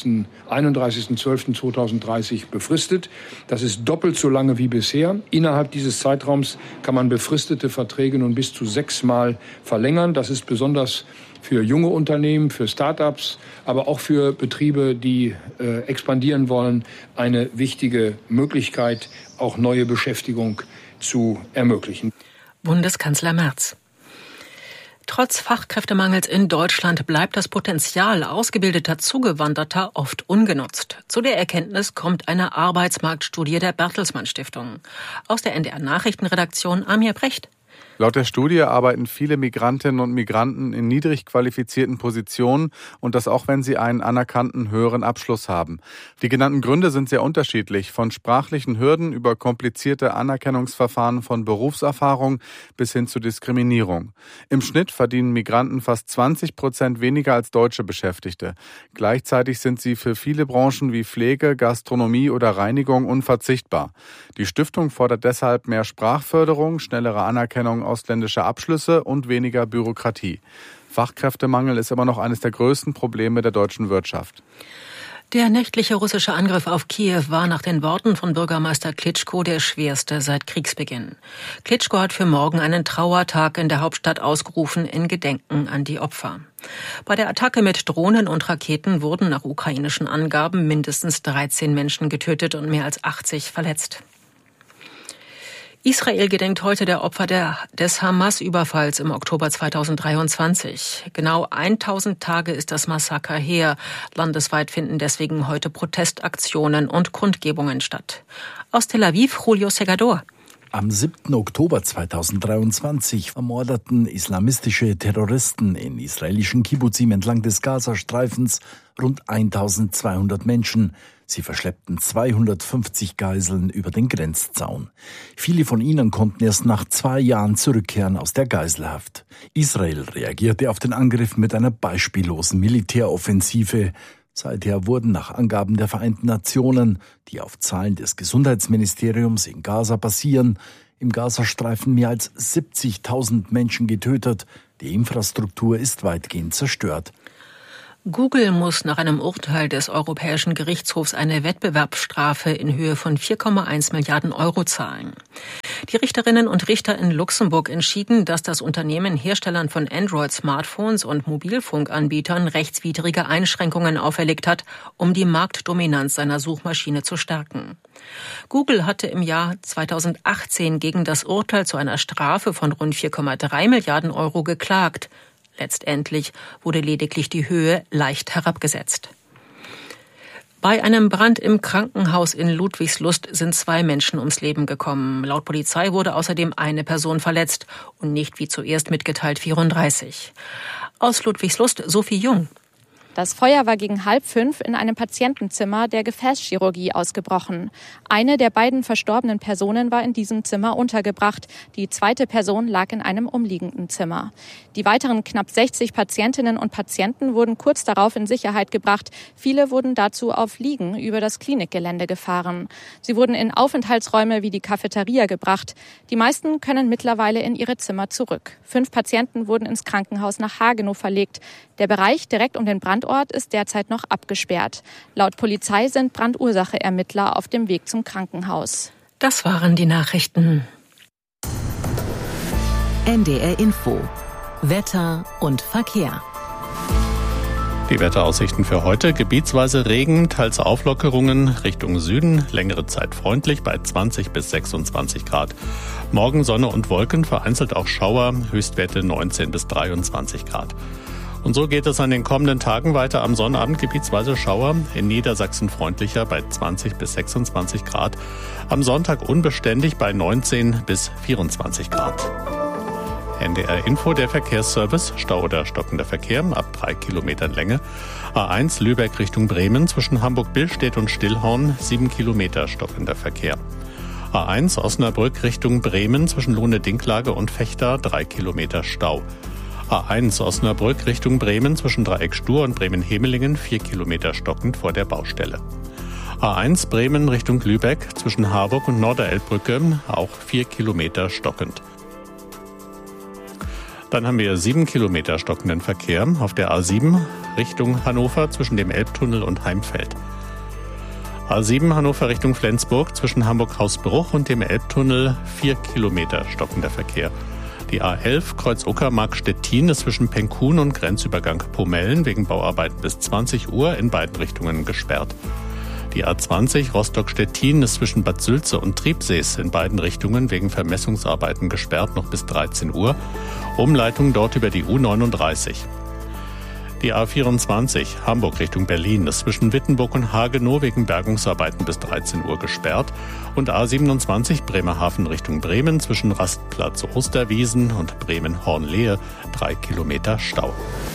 31.12.2030 befristet. Das ist doppelt so lange wie bisher. Innerhalb dieses Zeitraums kann man befristete Verträge nun bis zu 6-mal verlängern. Das ist besonders für junge Unternehmen, für Start-ups, aber auch für Betriebe, die expandieren wollen, eine wichtige Möglichkeit, auch neue Beschäftigung zu ermöglichen. Bundeskanzler Merz. Trotz Fachkräftemangels in Deutschland bleibt das Potenzial ausgebildeter Zugewanderter oft ungenutzt. Zu der Erkenntnis kommt eine Arbeitsmarktstudie der Bertelsmann Stiftung. Aus der NDR Nachrichtenredaktion Amir Brecht. Laut der Studie arbeiten viele Migrantinnen und Migranten in niedrig qualifizierten Positionen und das auch, wenn sie einen anerkannten höheren Abschluss haben. Die genannten Gründe sind sehr unterschiedlich, von sprachlichen Hürden über komplizierte Anerkennungsverfahren von Berufserfahrung bis hin zu Diskriminierung. Im Schnitt verdienen Migranten fast 20% weniger als deutsche Beschäftigte. Gleichzeitig sind sie für viele Branchen wie Pflege, Gastronomie oder Reinigung unverzichtbar. Die Stiftung fordert deshalb mehr Sprachförderung, schnellere Anerkennung ausländischer Abschlüsse und weniger Bürokratie. Fachkräftemangel ist immer noch eines der größten Probleme der deutschen Wirtschaft. Der nächtliche russische Angriff auf Kiew war nach den Worten von Bürgermeister Klitschko der schwerste seit Kriegsbeginn. Klitschko hat für morgen einen Trauertag in der Hauptstadt ausgerufen in Gedenken an die Opfer. Bei der Attacke mit Drohnen und Raketen wurden nach ukrainischen Angaben mindestens 13 Menschen getötet und mehr als 80 verletzt. Israel gedenkt heute der Opfer des Hamas-Überfalls im Oktober 2023. Genau 1000 Tage ist das Massaker her. Landesweit finden deswegen heute Protestaktionen und Kundgebungen statt. Aus Tel Aviv, Julio Segador. Am 7. Oktober 2023 ermordeten islamistische Terroristen in israelischen Kibbuzim entlang des Gazastreifens rund 1200 Menschen. Sie verschleppten 250 Geiseln über den Grenzzaun. Viele von ihnen konnten erst nach 2 Jahren zurückkehren aus der Geiselhaft. Israel reagierte auf den Angriff mit einer beispiellosen Militäroffensive. Seither wurden nach Angaben der Vereinten Nationen, die auf Zahlen des Gesundheitsministeriums in Gaza basieren, im Gazastreifen mehr als 70.000 Menschen getötet. Die Infrastruktur ist weitgehend zerstört. Google muss nach einem Urteil des Europäischen Gerichtshofs eine Wettbewerbsstrafe in Höhe von 4,1 Milliarden Euro zahlen. Die Richterinnen und Richter in Luxemburg entschieden, dass das Unternehmen Herstellern von Android-Smartphones und Mobilfunkanbietern rechtswidrige Einschränkungen auferlegt hat, um die Marktdominanz seiner Suchmaschine zu stärken. Google hatte im Jahr 2018 gegen das Urteil zu einer Strafe von rund 4,3 Milliarden Euro geklagt. Letztendlich wurde lediglich die Höhe leicht herabgesetzt. Bei einem Brand im Krankenhaus in Ludwigslust sind 2 Menschen ums Leben gekommen. Laut Polizei wurde außerdem eine Person verletzt und nicht wie zuerst mitgeteilt 34. Aus Ludwigslust Sophie Jung. Das Feuer war gegen 4:30 in einem Patientenzimmer der Gefäßchirurgie ausgebrochen. Eine der beiden verstorbenen Personen war in diesem Zimmer untergebracht. Die zweite Person lag in einem umliegenden Zimmer. Die weiteren knapp 60 Patientinnen und Patienten wurden kurz darauf in Sicherheit gebracht. Viele wurden dazu auf Liegen über das Klinikgelände gefahren. Sie wurden in Aufenthaltsräume wie die Cafeteria gebracht. Die meisten können mittlerweile in ihre Zimmer zurück. 5 Patienten wurden ins Krankenhaus nach Hagenow verlegt. Der Bereich direkt um den Brandort ist derzeit noch abgesperrt. Laut Polizei sind Brandursache-Ermittler auf dem Weg zum Krankenhaus. Das waren die Nachrichten. NDR Info. Wetter und Verkehr. Die Wetteraussichten für heute: gebietsweise Regen, teils Auflockerungen Richtung Süden, längere Zeit freundlich bei 20 bis 26 Grad. Morgen Sonne und Wolken, vereinzelt auch Schauer, Höchstwerte 19 bis 23 Grad. Und so geht es an den kommenden Tagen weiter. Am Sonnabend gebietsweise Schauer, in Niedersachsen freundlicher bei 20 bis 26 Grad. Am Sonntag unbeständig bei 19 bis 24 Grad. NDR Info, der Verkehrsservice. Stau oder stockender Verkehr ab 3 Kilometern Länge. A1 Lübeck Richtung Bremen zwischen Hamburg-Billstedt und Stillhorn 7 Kilometer stockender Verkehr. A1 Osnabrück Richtung Bremen zwischen Lohne-Dinklage und Vechta 3 Kilometer Stau. A1 Osnabrück Richtung Bremen zwischen Dreieck Stur und Bremen-Hemelingen 4 Kilometer stockend vor der Baustelle. A1 Bremen Richtung Lübeck zwischen Harburg und Norderelbbrücke auch 4 Kilometer stockend. Dann haben wir 7 Kilometer stockenden Verkehr auf der A7 Richtung Hannover zwischen dem Elbtunnel und Heimfeld. A7 Hannover Richtung Flensburg zwischen Hamburg-Hausbruch und dem Elbtunnel 4 Kilometer stockender Verkehr. Die A11 Kreuz Uckermark-Stettin ist zwischen Penkun und Grenzübergang Pomellen wegen Bauarbeiten bis 20 Uhr in beiden Richtungen gesperrt. Die A20 Rostock-Stettin ist zwischen Bad Sülze und Triebsees in beiden Richtungen wegen Vermessungsarbeiten gesperrt noch bis 13 Uhr. Umleitung dort über die U39. Die A24 Hamburg Richtung Berlin ist zwischen Wittenburg und Hagenow wegen Bergungsarbeiten bis 13 Uhr gesperrt. Und A27 Bremerhaven Richtung Bremen zwischen Rastplatz Osterwiesen und Bremen-Hornlehe 3 Kilometer Stau.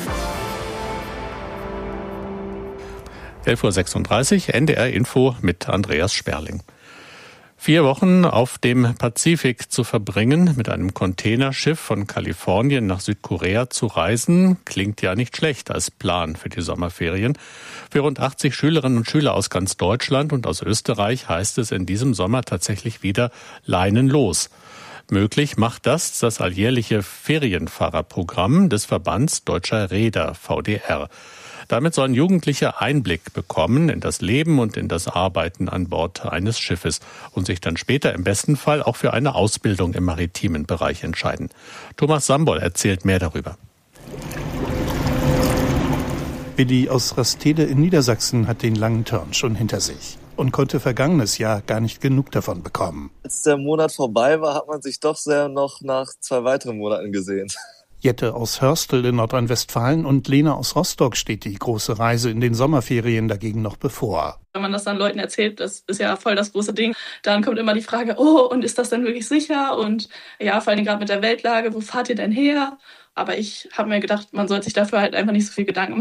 11.36 Uhr, NDR Info mit Andreas Sperling. 4 Wochen auf dem Pazifik zu verbringen, mit einem Containerschiff von Kalifornien nach Südkorea zu reisen, klingt ja nicht schlecht als Plan für die Sommerferien. Für rund 80 Schülerinnen und Schüler aus ganz Deutschland und aus Österreich heißt es in diesem Sommer tatsächlich wieder Leinen los. Möglich macht das alljährliche Ferienfahrerprogramm des Verbands Deutscher Reeder, VDR. Damit sollen Jugendliche Einblick bekommen in das Leben und in das Arbeiten an Bord eines Schiffes und sich dann später im besten Fall auch für eine Ausbildung im maritimen Bereich entscheiden. Thomas Sambol erzählt mehr darüber. Willi aus Rastede in Niedersachsen hat den langen Turn schon hinter sich und konnte vergangenes Jahr gar nicht genug davon bekommen. Als der Monat vorbei war, hat man sich doch sehr noch nach 2 weiteren Monaten gesehen. Jette aus Hörstel in Nordrhein-Westfalen und Lena aus Rostock steht die große Reise in den Sommerferien dagegen noch bevor. Wenn man das dann Leuten erzählt, das ist ja voll das große Ding, dann kommt immer die Frage, oh, und ist das denn wirklich sicher? Und ja, vor allem gerade mit der Weltlage, wo fahrt ihr denn her? Aber ich habe mir gedacht, man sollte sich dafür halt einfach nicht so viel Gedanken machen.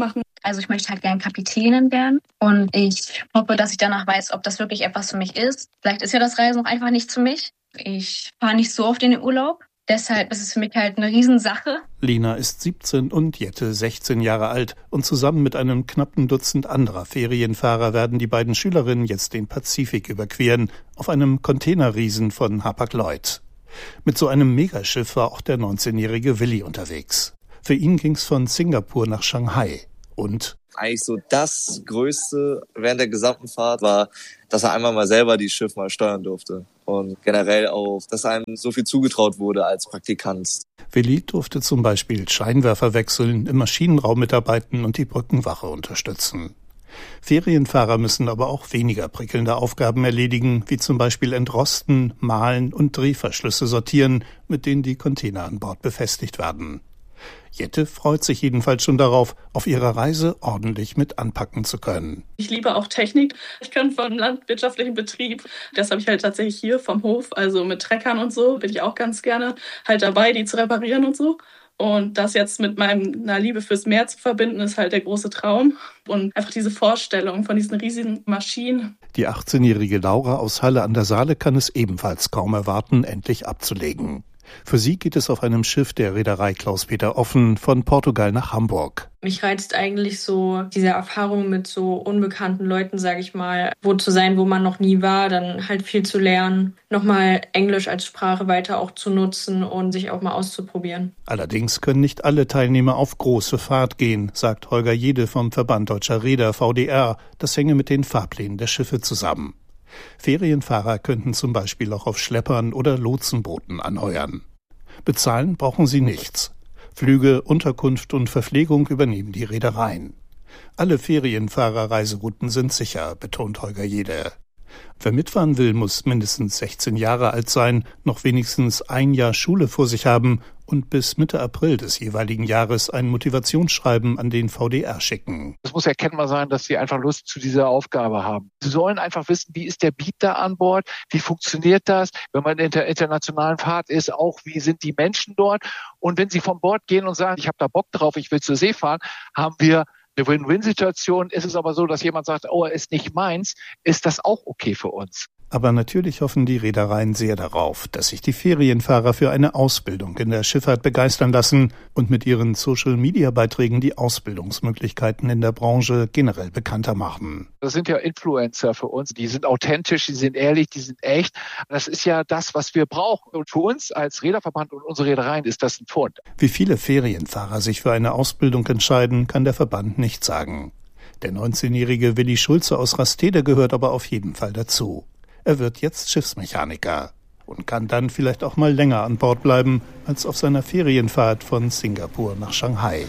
Also ich möchte halt gerne Kapitänin werden und ich hoffe, dass ich danach weiß, ob das wirklich etwas für mich ist. Vielleicht ist ja das Reisen auch einfach nichts für mich. Ich fahre nicht so oft in den Urlaub. Deshalb ist es für mich halt eine Riesensache. Lina ist 17 und Jette 16 Jahre alt und zusammen mit einem knappen Dutzend anderer Ferienfahrer werden die beiden Schülerinnen jetzt den Pazifik überqueren auf einem Containerriesen von Hapag-Lloyd. Mit so einem Megaschiff war auch der 19-jährige Willi unterwegs. Für ihn ging's von Singapur nach Shanghai und eigentlich so das Größte während der gesamten Fahrt war, dass er einmal mal selber die Schiff mal steuern durfte. Und generell auch, dass einem so viel zugetraut wurde als Praktikant. Willi durfte zum Beispiel Scheinwerfer wechseln, im Maschinenraum mitarbeiten und die Brückenwache unterstützen. Ferienfahrer müssen aber auch weniger prickelnde Aufgaben erledigen, wie zum Beispiel entrosten, mahlen und Drehverschlüsse sortieren, mit denen die Container an Bord befestigt werden. Jette freut sich jedenfalls schon darauf, auf ihrer Reise ordentlich mit anpacken zu können. Ich liebe auch Technik. Ich komme vom landwirtschaftlichen Betrieb. Das habe ich halt tatsächlich hier vom Hof, also mit Treckern und so, bin ich auch ganz gerne halt dabei, die zu reparieren und so. Und das jetzt mit meiner Liebe fürs Meer zu verbinden, ist halt der große Traum. Und einfach diese Vorstellung von diesen riesigen Maschinen. Die 18-jährige Laura aus Halle an der Saale kann es ebenfalls kaum erwarten, endlich abzulegen. Für sie geht es auf einem Schiff der Reederei Klaus-Peter Offen von Portugal nach Hamburg. Mich reizt eigentlich so diese Erfahrung mit so unbekannten Leuten, sage ich mal, wo zu sein, wo man noch nie war, dann halt viel zu lernen, nochmal Englisch als Sprache weiter auch zu nutzen und sich auch mal auszuprobieren. Allerdings können nicht alle Teilnehmer auf große Fahrt gehen, sagt Holger Jede vom Verband Deutscher Reeder VDR. Das hänge mit den Fahrplänen der Schiffe zusammen. Ferienfahrer könnten zum Beispiel auch auf Schleppern oder Lotsenbooten anheuern. Bezahlen brauchen sie nichts. Flüge, Unterkunft und Verpflegung übernehmen die Reedereien. Alle Ferienfahrerreiserouten sind sicher, betont Holger Jede. Wer mitfahren will, muss mindestens 16 Jahre alt sein, noch wenigstens ein Jahr Schule vor sich haben und bis Mitte April des jeweiligen Jahres ein Motivationsschreiben an den VDR schicken. Es muss erkennbar sein, dass sie einfach Lust zu dieser Aufgabe haben. Sie sollen einfach wissen, wie ist der Beat da an Bord, wie funktioniert das, wenn man in der internationalen Fahrt ist, auch wie sind die Menschen dort. Und wenn sie vom Bord gehen und sagen, ich habe da Bock drauf, ich will zur See fahren, haben wir eine Win-Win-Situation. Ist es aber so, dass jemand sagt, oh, er ist nicht meins, ist das auch okay für uns. Aber natürlich hoffen die Reedereien sehr darauf, dass sich die Ferienfahrer für eine Ausbildung in der Schifffahrt begeistern lassen und mit ihren Social-Media-Beiträgen die Ausbildungsmöglichkeiten in der Branche generell bekannter machen. Das sind ja Influencer für uns. Die sind authentisch, die sind ehrlich, die sind echt. Das ist ja das, was wir brauchen. Und für uns als Reederverband und unsere Reedereien ist das ein Pfund. Wie viele Ferienfahrer sich für eine Ausbildung entscheiden, kann der Verband nicht sagen. Der 19-jährige Willi Schulze aus Rastede gehört aber auf jeden Fall dazu. Er wird jetzt Schiffsmechaniker und kann dann vielleicht auch mal länger an Bord bleiben als auf seiner Ferienfahrt von Singapur nach Shanghai.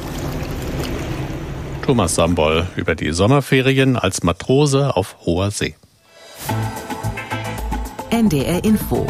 Thomas Sambol über die Sommerferien als Matrose auf hoher See. NDR Info.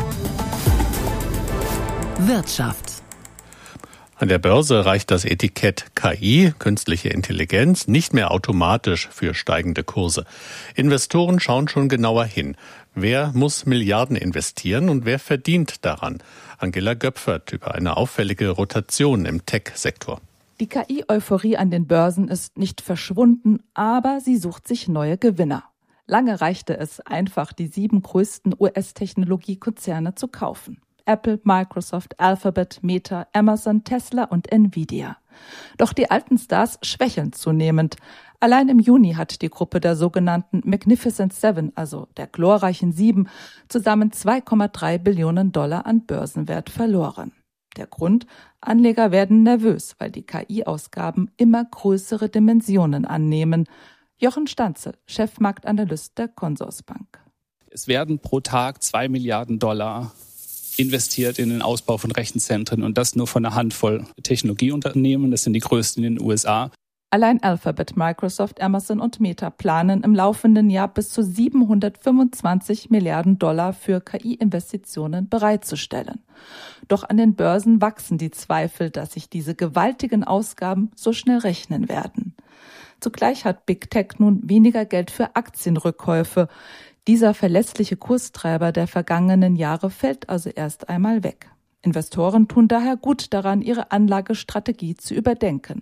Wirtschaft. An der Börse reicht das Etikett KI, künstliche Intelligenz, nicht mehr automatisch für steigende Kurse. Investoren schauen schon genauer hin. Wer muss Milliarden investieren und wer verdient daran? Angela Göpfert über eine auffällige Rotation im Tech-Sektor. Die KI-Euphorie an den Börsen ist nicht verschwunden, aber sie sucht sich neue Gewinner. Lange reichte es einfach, die 7 größten US-Technologiekonzerne zu kaufen. Apple, Microsoft, Alphabet, Meta, Amazon, Tesla und Nvidia. Doch die alten Stars schwächeln zunehmend. Allein im Juni hat die Gruppe der sogenannten Magnificent Seven, also der glorreichen 7, zusammen $2,3 Billionen an Börsenwert verloren. Der Grund? Anleger werden nervös, weil die KI-Ausgaben immer größere Dimensionen annehmen. Jochen Stanzel, Chefmarktanalyst der Consorsbank. Es werden pro Tag $2 Milliarden investiert in den Ausbau von Rechenzentren und das nur von einer Handvoll Technologieunternehmen. Das sind die größten in den USA. Allein Alphabet, Microsoft, Amazon und Meta planen im laufenden Jahr bis zu $725 Milliarden für KI-Investitionen bereitzustellen. Doch an den Börsen wachsen die Zweifel, dass sich diese gewaltigen Ausgaben so schnell rechnen werden. Zugleich hat Big Tech nun weniger Geld für Aktienrückkäufe. Dieser verlässliche Kurstreiber der vergangenen Jahre fällt also erst einmal weg. Investoren tun daher gut daran, ihre Anlagestrategie zu überdenken.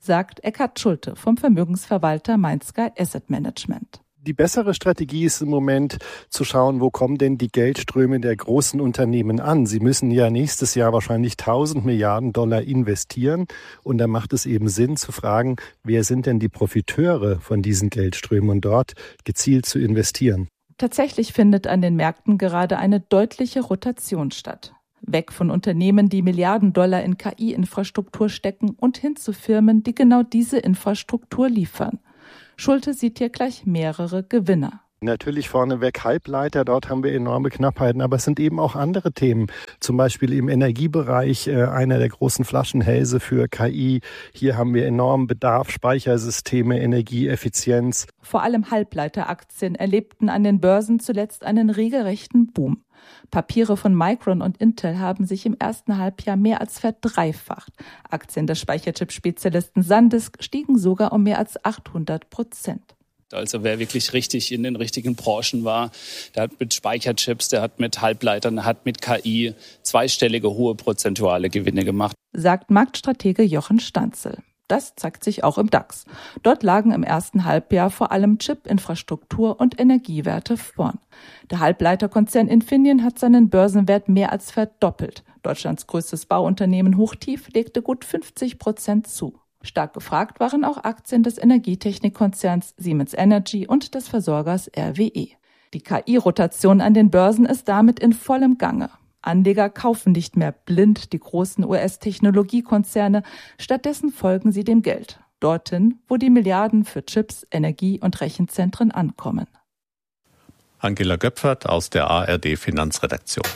sagt Eckhard Schulte vom Vermögensverwalter Mainsky Asset Management. Die bessere Strategie ist im Moment zu schauen, wo kommen denn die Geldströme der großen Unternehmen an. Sie müssen ja nächstes Jahr wahrscheinlich 1000 Milliarden Dollar investieren. Und da macht es eben Sinn zu fragen, wer sind denn die Profiteure von diesen Geldströmen und dort gezielt zu investieren. Tatsächlich findet an den Märkten gerade eine deutliche Rotation statt. Weg von Unternehmen, die Milliarden Dollar in KI-Infrastruktur stecken und hin zu Firmen, die genau diese Infrastruktur liefern. Schulte sieht hier gleich mehrere Gewinner. Natürlich vorneweg Halbleiter, dort haben wir enorme Knappheiten, aber es sind eben auch andere Themen. Zum Beispiel im Energiebereich, einer der großen Flaschenhälse für KI. Hier haben wir enormen Bedarf, Speichersysteme, Energieeffizienz. Vor allem Halbleiteraktien erlebten an den Börsen zuletzt einen regelrechten Boom. Papiere von Micron und Intel haben sich im ersten Halbjahr mehr als verdreifacht. Aktien des Speicherchip-Spezialisten SanDisk stiegen sogar um mehr als 800%. Also wer wirklich richtig in den richtigen Branchen war, der hat mit Speicherchips, der hat mit Halbleitern, der hat mit KI zweistellige hohe prozentuale Gewinne gemacht. Sagt Marktstratege Jochen Stanzel. Das zeigt sich auch im DAX. Dort lagen im ersten Halbjahr vor allem Chip-Infrastruktur und Energiewerte vorn. Der Halbleiterkonzern Infineon hat seinen Börsenwert mehr als verdoppelt. Deutschlands größtes Bauunternehmen Hochtief legte gut 50% zu. Stark gefragt waren auch Aktien des Energietechnikkonzerns Siemens Energy und des Versorgers RWE. Die KI-Rotation an den Börsen ist damit in vollem Gange. Anleger kaufen nicht mehr blind die großen US-Technologiekonzerne, stattdessen folgen sie dem Geld. Dorthin, wo die Milliarden für Chips, Energie- und Rechenzentren ankommen. Angela Göpfert aus der ARD-Finanzredaktion.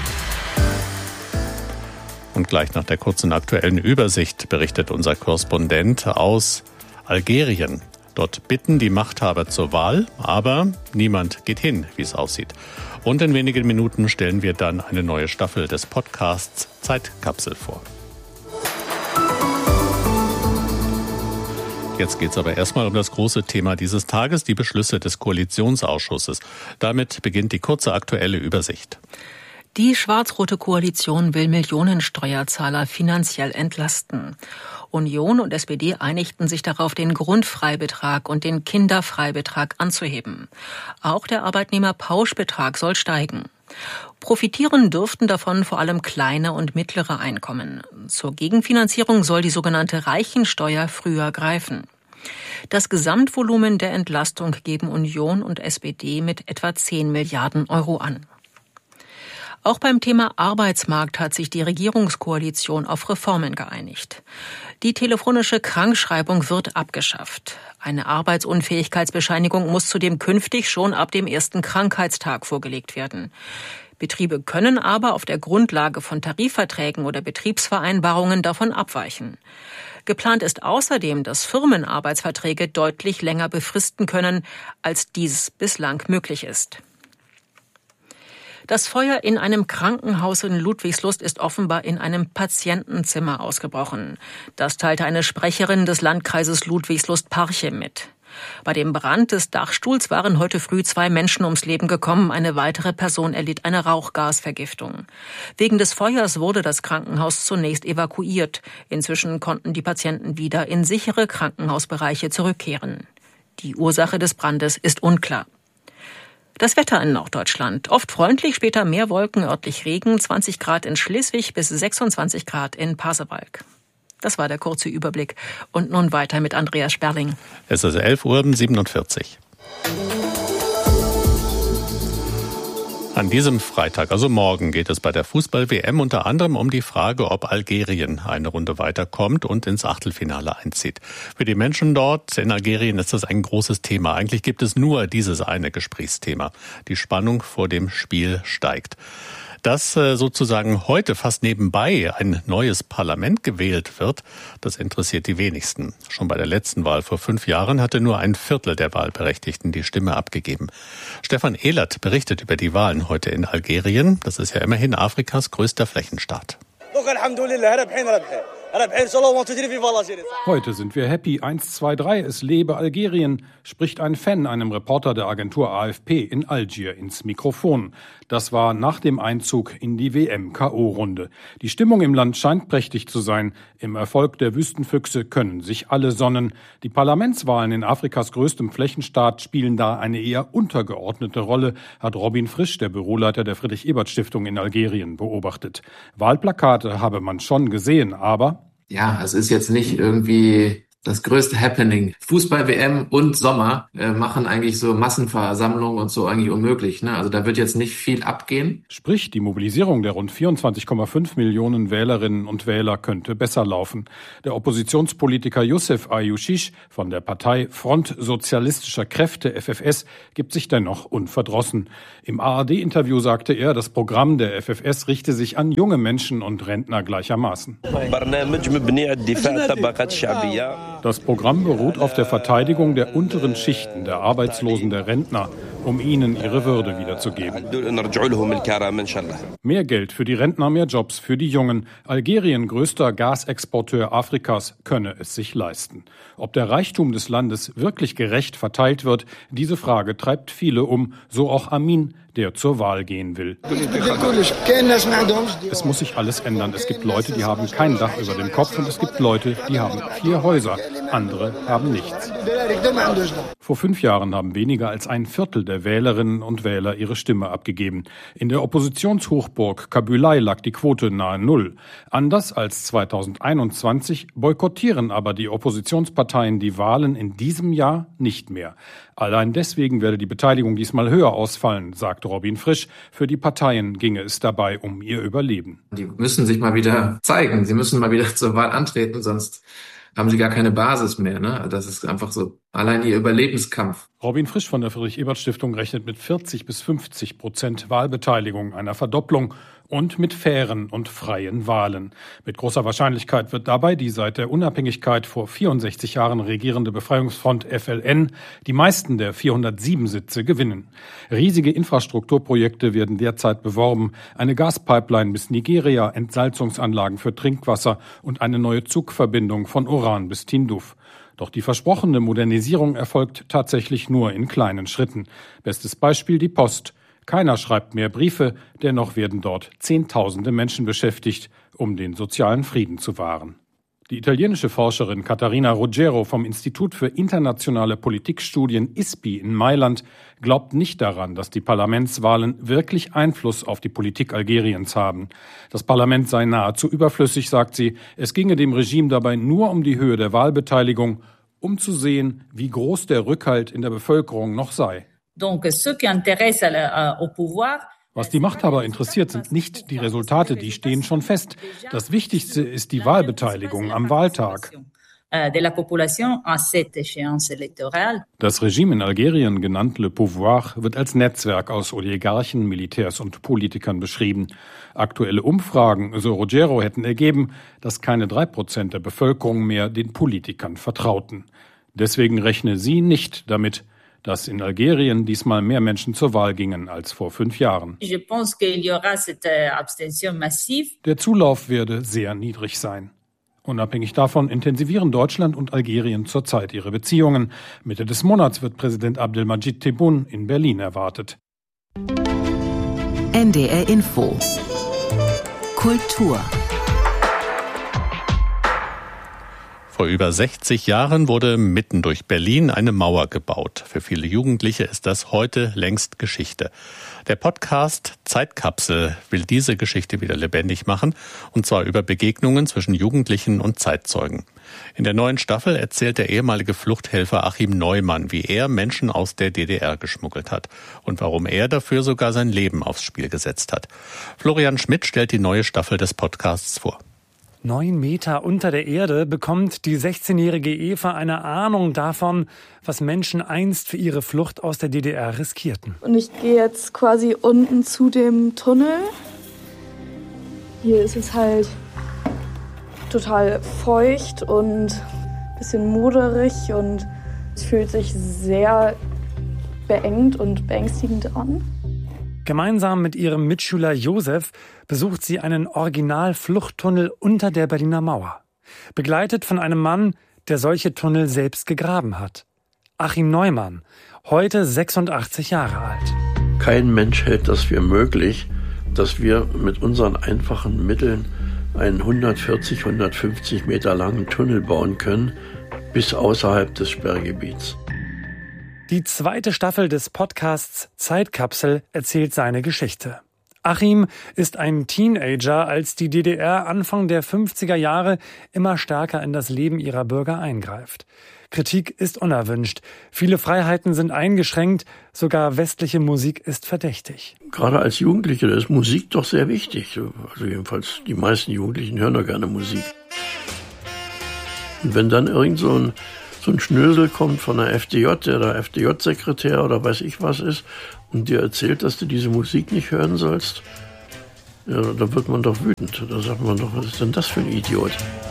Und gleich nach der kurzen aktuellen Übersicht berichtet unser Korrespondent aus Algerien. Dort bitten die Machthaber zur Wahl, aber niemand geht hin, wie es aussieht. Und in wenigen Minuten stellen wir dann eine neue Staffel des Podcasts Zeitkapsel vor. Jetzt geht es aber erstmal um das große Thema dieses Tages, die Beschlüsse des Koalitionsausschusses. Damit beginnt die kurze aktuelle Übersicht. Die schwarz-rote Koalition will Millionen Steuerzahler finanziell entlasten. Union und SPD einigten sich darauf, den Grundfreibetrag und den Kinderfreibetrag anzuheben. Auch der Arbeitnehmerpauschbetrag soll steigen. Profitieren dürften davon vor allem kleine und mittlere Einkommen. Zur Gegenfinanzierung soll die sogenannte Reichensteuer früher greifen. Das Gesamtvolumen der Entlastung geben Union und SPD mit etwa 10 Milliarden Euro an. Auch beim Thema Arbeitsmarkt hat sich die Regierungskoalition auf Reformen geeinigt. Die telefonische Krankschreibung wird abgeschafft. Eine Arbeitsunfähigkeitsbescheinigung muss zudem künftig schon ab dem ersten Krankheitstag vorgelegt werden. Betriebe können aber auf der Grundlage von Tarifverträgen oder Betriebsvereinbarungen davon abweichen. Geplant ist außerdem, dass Firmen Arbeitsverträge deutlich länger befristen können, als dies bislang möglich ist. Das Feuer in einem Krankenhaus in Ludwigslust ist offenbar in einem Patientenzimmer ausgebrochen. Das teilte eine Sprecherin des Landkreises Ludwigslust-Parchim mit. Bei dem Brand des Dachstuhls waren heute früh 2 Menschen ums Leben gekommen. Eine weitere Person erlitt eine Rauchgasvergiftung. Wegen des Feuers wurde das Krankenhaus zunächst evakuiert. Inzwischen konnten die Patienten wieder in sichere Krankenhausbereiche zurückkehren. Die Ursache des Brandes ist unklar. Das Wetter in Norddeutschland. Oft freundlich, später mehr Wolken, örtlich Regen, 20 Grad in Schleswig bis 26 Grad in Pasewalk. Das war der kurze Überblick. Und nun weiter mit Andreas Sperling. Es ist 11:47 Uhr. An diesem Freitag, also morgen, geht es bei der Fußball-WM unter anderem um die Frage, ob Algerien eine Runde weiterkommt und ins Achtelfinale einzieht. Für die Menschen dort in Algerien ist das ein großes Thema. Eigentlich gibt es nur dieses eine Gesprächsthema. Die Spannung vor dem Spiel steigt. Dass sozusagen heute fast nebenbei ein neues Parlament gewählt wird, das interessiert die wenigsten. Schon bei der letzten Wahl vor 5 Jahren hatte nur ein Viertel der Wahlberechtigten die Stimme abgegeben. Stefan Ehlert berichtet über die Wahlen heute in Algerien. Das ist ja immerhin Afrikas größter Flächenstaat. Heute sind wir happy. 1, 2, 3, es lebe Algerien, spricht ein Fan einem Reporter der Agentur AFP in Algier ins Mikrofon. Das war nach dem Einzug in die WM-KO-Runde. Die Stimmung im Land scheint prächtig zu sein. Im Erfolg der Wüstenfüchse können sich alle sonnen. Die Parlamentswahlen in Afrikas größtem Flächenstaat spielen da eine eher untergeordnete Rolle, hat Robin Frisch, der Büroleiter der Friedrich-Ebert-Stiftung in Algerien, beobachtet. Wahlplakate habe man schon gesehen, aber ja, es ist jetzt nicht irgendwie das größte Happening. Fußball-WM und Sommer machen eigentlich so Massenversammlungen und so eigentlich unmöglich. Ne? Also da wird jetzt nicht viel abgehen. Sprich, die Mobilisierung der rund 24,5 Millionen Wählerinnen und Wähler könnte besser laufen. Der Oppositionspolitiker Youssef Ayouchiche von der Partei Front Sozialistischer Kräfte, FFS, gibt sich dennoch unverdrossen. Im ARD-Interview sagte er, das Programm der FFS richte sich an junge Menschen und Rentner gleichermaßen. Das Programm beruht auf der Verteidigung der unteren Schichten, der Arbeitslosen, der Rentner, um ihnen ihre Würde wiederzugeben. Mehr Geld für die Rentner, mehr Jobs für die Jungen. Algerien, größter Gasexporteur Afrikas, könne es sich leisten. Ob der Reichtum des Landes wirklich gerecht verteilt wird, diese Frage treibt viele um, so auch Amin, der zur Wahl gehen will. Es muss sich alles ändern. Es gibt Leute, die haben kein Dach über dem Kopf und es gibt Leute, die haben 4 Häuser. Andere haben nichts. Vor 5 Jahren haben weniger als 1/4 der Wählerinnen und Wähler ihre Stimme abgegeben. In der Oppositionshochburg Kabylei lag die Quote nahe 0. Anders als 2021 boykottieren aber die Oppositionsparteien die Wahlen in diesem Jahr nicht mehr. Allein deswegen werde die Beteiligung diesmal höher ausfallen, sagt Robin Frisch. Für die Parteien ginge es dabei um ihr Überleben. Die müssen sich mal wieder zeigen. Sie müssen mal wieder zur Wahl antreten, sonst haben sie gar keine Basis mehr. Ne? Das ist einfach so allein ihr Überlebenskampf. Robin Frisch von der Friedrich-Ebert-Stiftung rechnet mit 40-50% Wahlbeteiligung, einer Verdopplung und mit fairen und freien Wahlen. Mit großer Wahrscheinlichkeit wird dabei die seit der Unabhängigkeit vor 64 Jahren regierende Befreiungsfront FLN die meisten der 407 Sitze gewinnen. Riesige Infrastrukturprojekte werden derzeit beworben. Eine Gaspipeline bis Nigeria, Entsalzungsanlagen für Trinkwasser und eine neue Zugverbindung von Oran bis Tindouf. Doch die versprochene Modernisierung erfolgt tatsächlich nur in kleinen Schritten. Bestes Beispiel die Post. Keiner schreibt mehr Briefe, dennoch werden dort Zehntausende Menschen beschäftigt, um den sozialen Frieden zu wahren. Die italienische Forscherin Caterina Ruggero vom Institut für internationale Politikstudien ISPI in Mailand glaubt nicht daran, dass die Parlamentswahlen wirklich Einfluss auf die Politik Algeriens haben. Das Parlament sei nahezu überflüssig, sagt sie. Es ginge dem Regime dabei nur um die Höhe der Wahlbeteiligung, um zu sehen, wie groß der Rückhalt in der Bevölkerung noch sei. Was die Machthaber interessiert, sind nicht die Resultate, die stehen schon fest. Das Wichtigste ist die Wahlbeteiligung am Wahltag. Das Regime in Algerien, genannt Le Pouvoir, wird als Netzwerk aus Oligarchen, Militärs und Politikern beschrieben. Aktuelle Umfragen, so Ruggero, hätten ergeben, dass keine 3% der Bevölkerung mehr den Politikern vertrauten. Deswegen rechne sie nicht damit, dass in Algerien diesmal mehr Menschen zur Wahl gingen als vor 5 Jahren. Der Zulauf werde sehr niedrig sein. Unabhängig davon intensivieren Deutschland und Algerien zurzeit ihre Beziehungen. Mitte des Monats wird Präsident Abdelmadjid Tebboune in Berlin erwartet. NDR Info Kultur. Vor über 60 Jahren wurde mitten durch Berlin eine Mauer gebaut. Für viele Jugendliche ist das heute längst Geschichte. Der Podcast Zeitkapsel will diese Geschichte wieder lebendig machen, und zwar über Begegnungen zwischen Jugendlichen und Zeitzeugen. In der neuen Staffel erzählt der ehemalige Fluchthelfer Achim Neumann, wie er Menschen aus der DDR geschmuggelt hat und warum er dafür sogar sein Leben aufs Spiel gesetzt hat. Florian Schmidt stellt die neue Staffel des Podcasts vor. 9 Meter unter der Erde bekommt die 16-jährige Eva eine Ahnung davon, was Menschen einst für ihre Flucht aus der DDR riskierten. Und ich gehe jetzt quasi unten zu dem Tunnel. Hier ist es halt total feucht und ein bisschen moderig und es fühlt sich sehr beengt und beängstigend an. Gemeinsam mit ihrem Mitschüler Josef besucht sie einen Original-Fluchttunnel unter der Berliner Mauer. begleitet von einem Mann, der solche Tunnel selbst gegraben hat. Achim Neumann, heute 86 Jahre alt. Kein Mensch hält das für möglich, dass wir mit unseren einfachen Mitteln einen 140, 150 Meter langen Tunnel bauen können, bis außerhalb des Sperrgebiets. Die zweite Staffel des Podcasts Zeitkapsel erzählt seine Geschichte. Achim ist ein Teenager, als die DDR Anfang der 50er Jahre immer stärker in das Leben ihrer Bürger eingreift. Kritik ist unerwünscht, viele Freiheiten sind eingeschränkt, sogar westliche Musik ist verdächtig. Gerade als Jugendliche ist Musik doch sehr wichtig. Also jedenfalls die meisten Jugendlichen hören doch gerne Musik. Und wenn dann irgend so ein Schnösel kommt von der FDJ, der da FDJ-Sekretär oder weiß ich was ist, und dir erzählt, dass du diese Musik nicht hören sollst, ja, da wird man doch wütend. Da sagt man doch, was ist denn das für ein Idiot?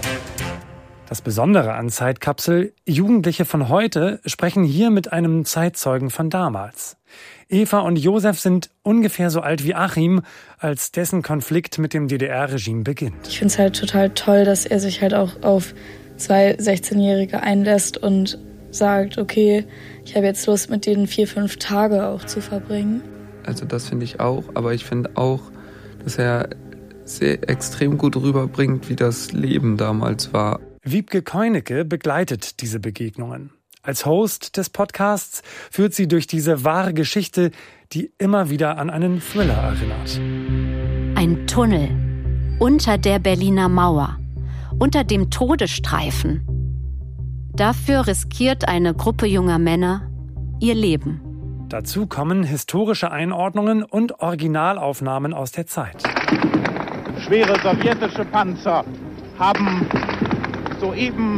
Das Besondere an Zeitkapsel, Jugendliche von heute sprechen hier mit einem Zeitzeugen von damals. Eva und Josef sind ungefähr so alt wie Achim, als dessen Konflikt mit dem DDR-Regime beginnt. Ich finde es halt total toll, dass er sich halt auch auf 2 16-Jährige einlässt und sagt, okay, ich habe jetzt Lust, mit denen 4-5 Tage auch zu verbringen. Also das finde ich auch, aber ich finde auch, dass er sehr extrem gut rüberbringt, wie das Leben damals war. Wiebke Keunecke begleitet diese Begegnungen. Als Host des Podcasts führt sie durch diese wahre Geschichte, die immer wieder an einen Thriller erinnert. Ein Tunnel unter der Berliner Mauer, unter dem Todesstreifen. Dafür riskiert eine Gruppe junger Männer ihr Leben. Dazu kommen historische Einordnungen und Originalaufnahmen aus der Zeit. Schwere sowjetische Panzer haben soeben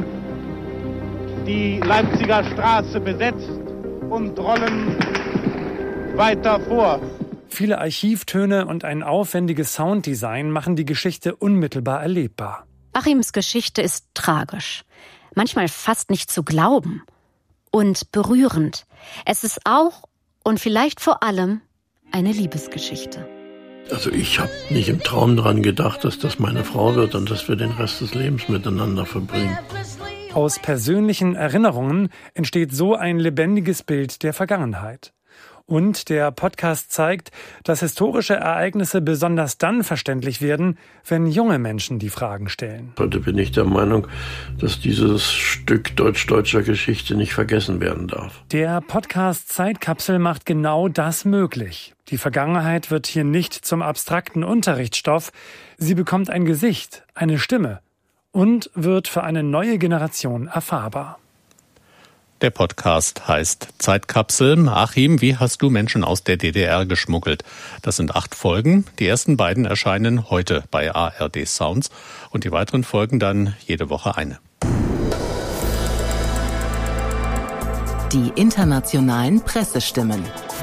die Leipziger Straße besetzt und rollen weiter vor. Viele Archivtöne und ein aufwendiges Sounddesign machen die Geschichte unmittelbar erlebbar. Achims Geschichte ist tragisch, manchmal fast nicht zu glauben und berührend. Es ist auch und vielleicht vor allem eine Liebesgeschichte. Also ich habe nicht im Traum daran gedacht, dass das meine Frau wird und dass wir den Rest des Lebens miteinander verbringen. Aus persönlichen Erinnerungen entsteht so ein lebendiges Bild der Vergangenheit. Und der Podcast zeigt, dass historische Ereignisse besonders dann verständlich werden, wenn junge Menschen die Fragen stellen. Heute bin ich der Meinung, dass dieses Stück deutsch-deutscher Geschichte nicht vergessen werden darf. Der Podcast Zeitkapsel macht genau das möglich. Die Vergangenheit wird hier nicht zum abstrakten Unterrichtsstoff. Sie bekommt ein Gesicht, eine Stimme und wird für eine neue Generation erfahrbar. Der Podcast heißt Zeitkapsel. Achim, wie hast du Menschen aus der DDR geschmuggelt? Das sind 8 Folgen. Die ersten beiden erscheinen heute bei ARD Sounds und die weiteren Folgen dann jede Woche eine. Die internationalen Pressestimmen.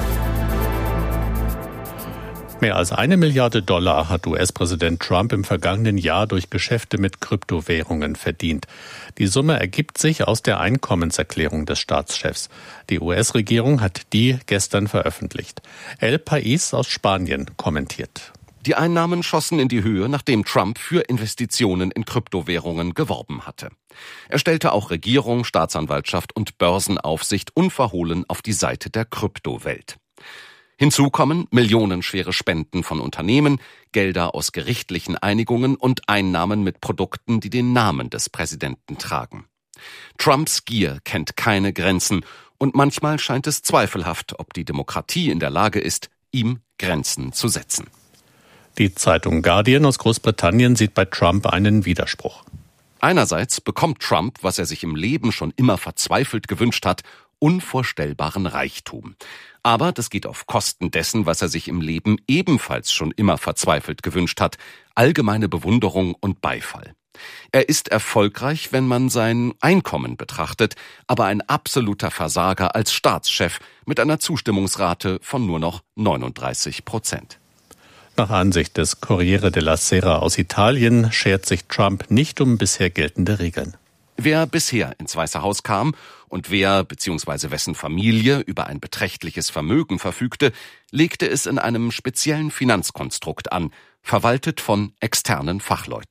Mehr als $1 Milliarde hat US-Präsident Trump im vergangenen Jahr durch Geschäfte mit Kryptowährungen verdient. Die Summe ergibt sich aus der Einkommenserklärung des Staatschefs. Die US-Regierung hat die gestern veröffentlicht. El País aus Spanien kommentiert. Die Einnahmen schossen in die Höhe, nachdem Trump für Investitionen in Kryptowährungen geworben hatte. Er stellte auch Regierung, Staatsanwaltschaft und Börsenaufsicht unverhohlen auf die Seite der Kryptowelt. Hinzu kommen millionenschwere Spenden von Unternehmen, Gelder aus gerichtlichen Einigungen und Einnahmen mit Produkten, die den Namen des Präsidenten tragen. Trumps Gier kennt keine Grenzen und manchmal scheint es zweifelhaft, ob die Demokratie in der Lage ist, ihm Grenzen zu setzen. Die Zeitung Guardian aus Großbritannien sieht bei Trump einen Widerspruch. Einerseits bekommt Trump, was er sich im Leben schon immer verzweifelt gewünscht hat, unvorstellbaren Reichtum. Aber das geht auf Kosten dessen, was er sich im Leben ebenfalls schon immer verzweifelt gewünscht hat: allgemeine Bewunderung und Beifall. Er ist erfolgreich, wenn man sein Einkommen betrachtet, aber ein absoluter Versager als Staatschef mit einer Zustimmungsrate von nur noch 39%. Nach Ansicht des Corriere della Sera aus Italien schert sich Trump nicht um bisher geltende Regeln. Wer bisher ins Weiße Haus kam und wer bzw. wessen Familie über ein beträchtliches Vermögen verfügte, legte es in einem speziellen Finanzkonstrukt an, verwaltet von externen Fachleuten.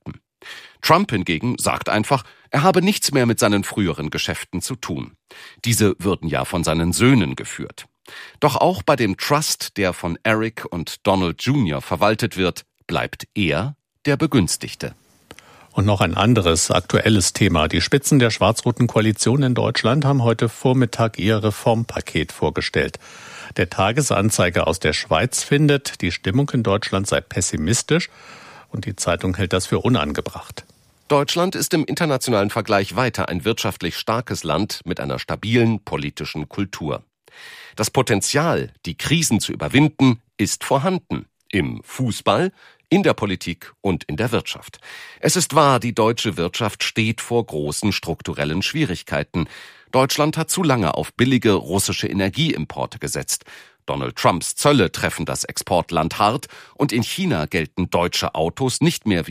Trump hingegen sagt einfach, er habe nichts mehr mit seinen früheren Geschäften zu tun. Diese würden ja von seinen Söhnen geführt. Doch auch bei dem Trust, der von Eric und Donald Jr. verwaltet wird, bleibt er der Begünstigte. Und noch ein anderes aktuelles Thema. Die Spitzen der schwarz-roten Koalition in Deutschland haben heute Vormittag ihr Reformpaket vorgestellt. Der Tagesanzeiger aus der Schweiz findet, die Stimmung in Deutschland sei pessimistisch und die Zeitung hält das für unangebracht. Deutschland ist im internationalen Vergleich weiter ein wirtschaftlich starkes Land mit einer stabilen politischen Kultur. Das Potenzial, die Krisen zu überwinden, ist vorhanden. Im Fußball, in der Politik und in der Wirtschaft. Es ist wahr, die deutsche Wirtschaft steht vor großen strukturellen Schwierigkeiten. Deutschland hat zu lange auf billige russische Energieimporte gesetzt. Donald Trumps Zölle treffen das Exportland hart und in China gelten deutsche Autos nicht mehr wie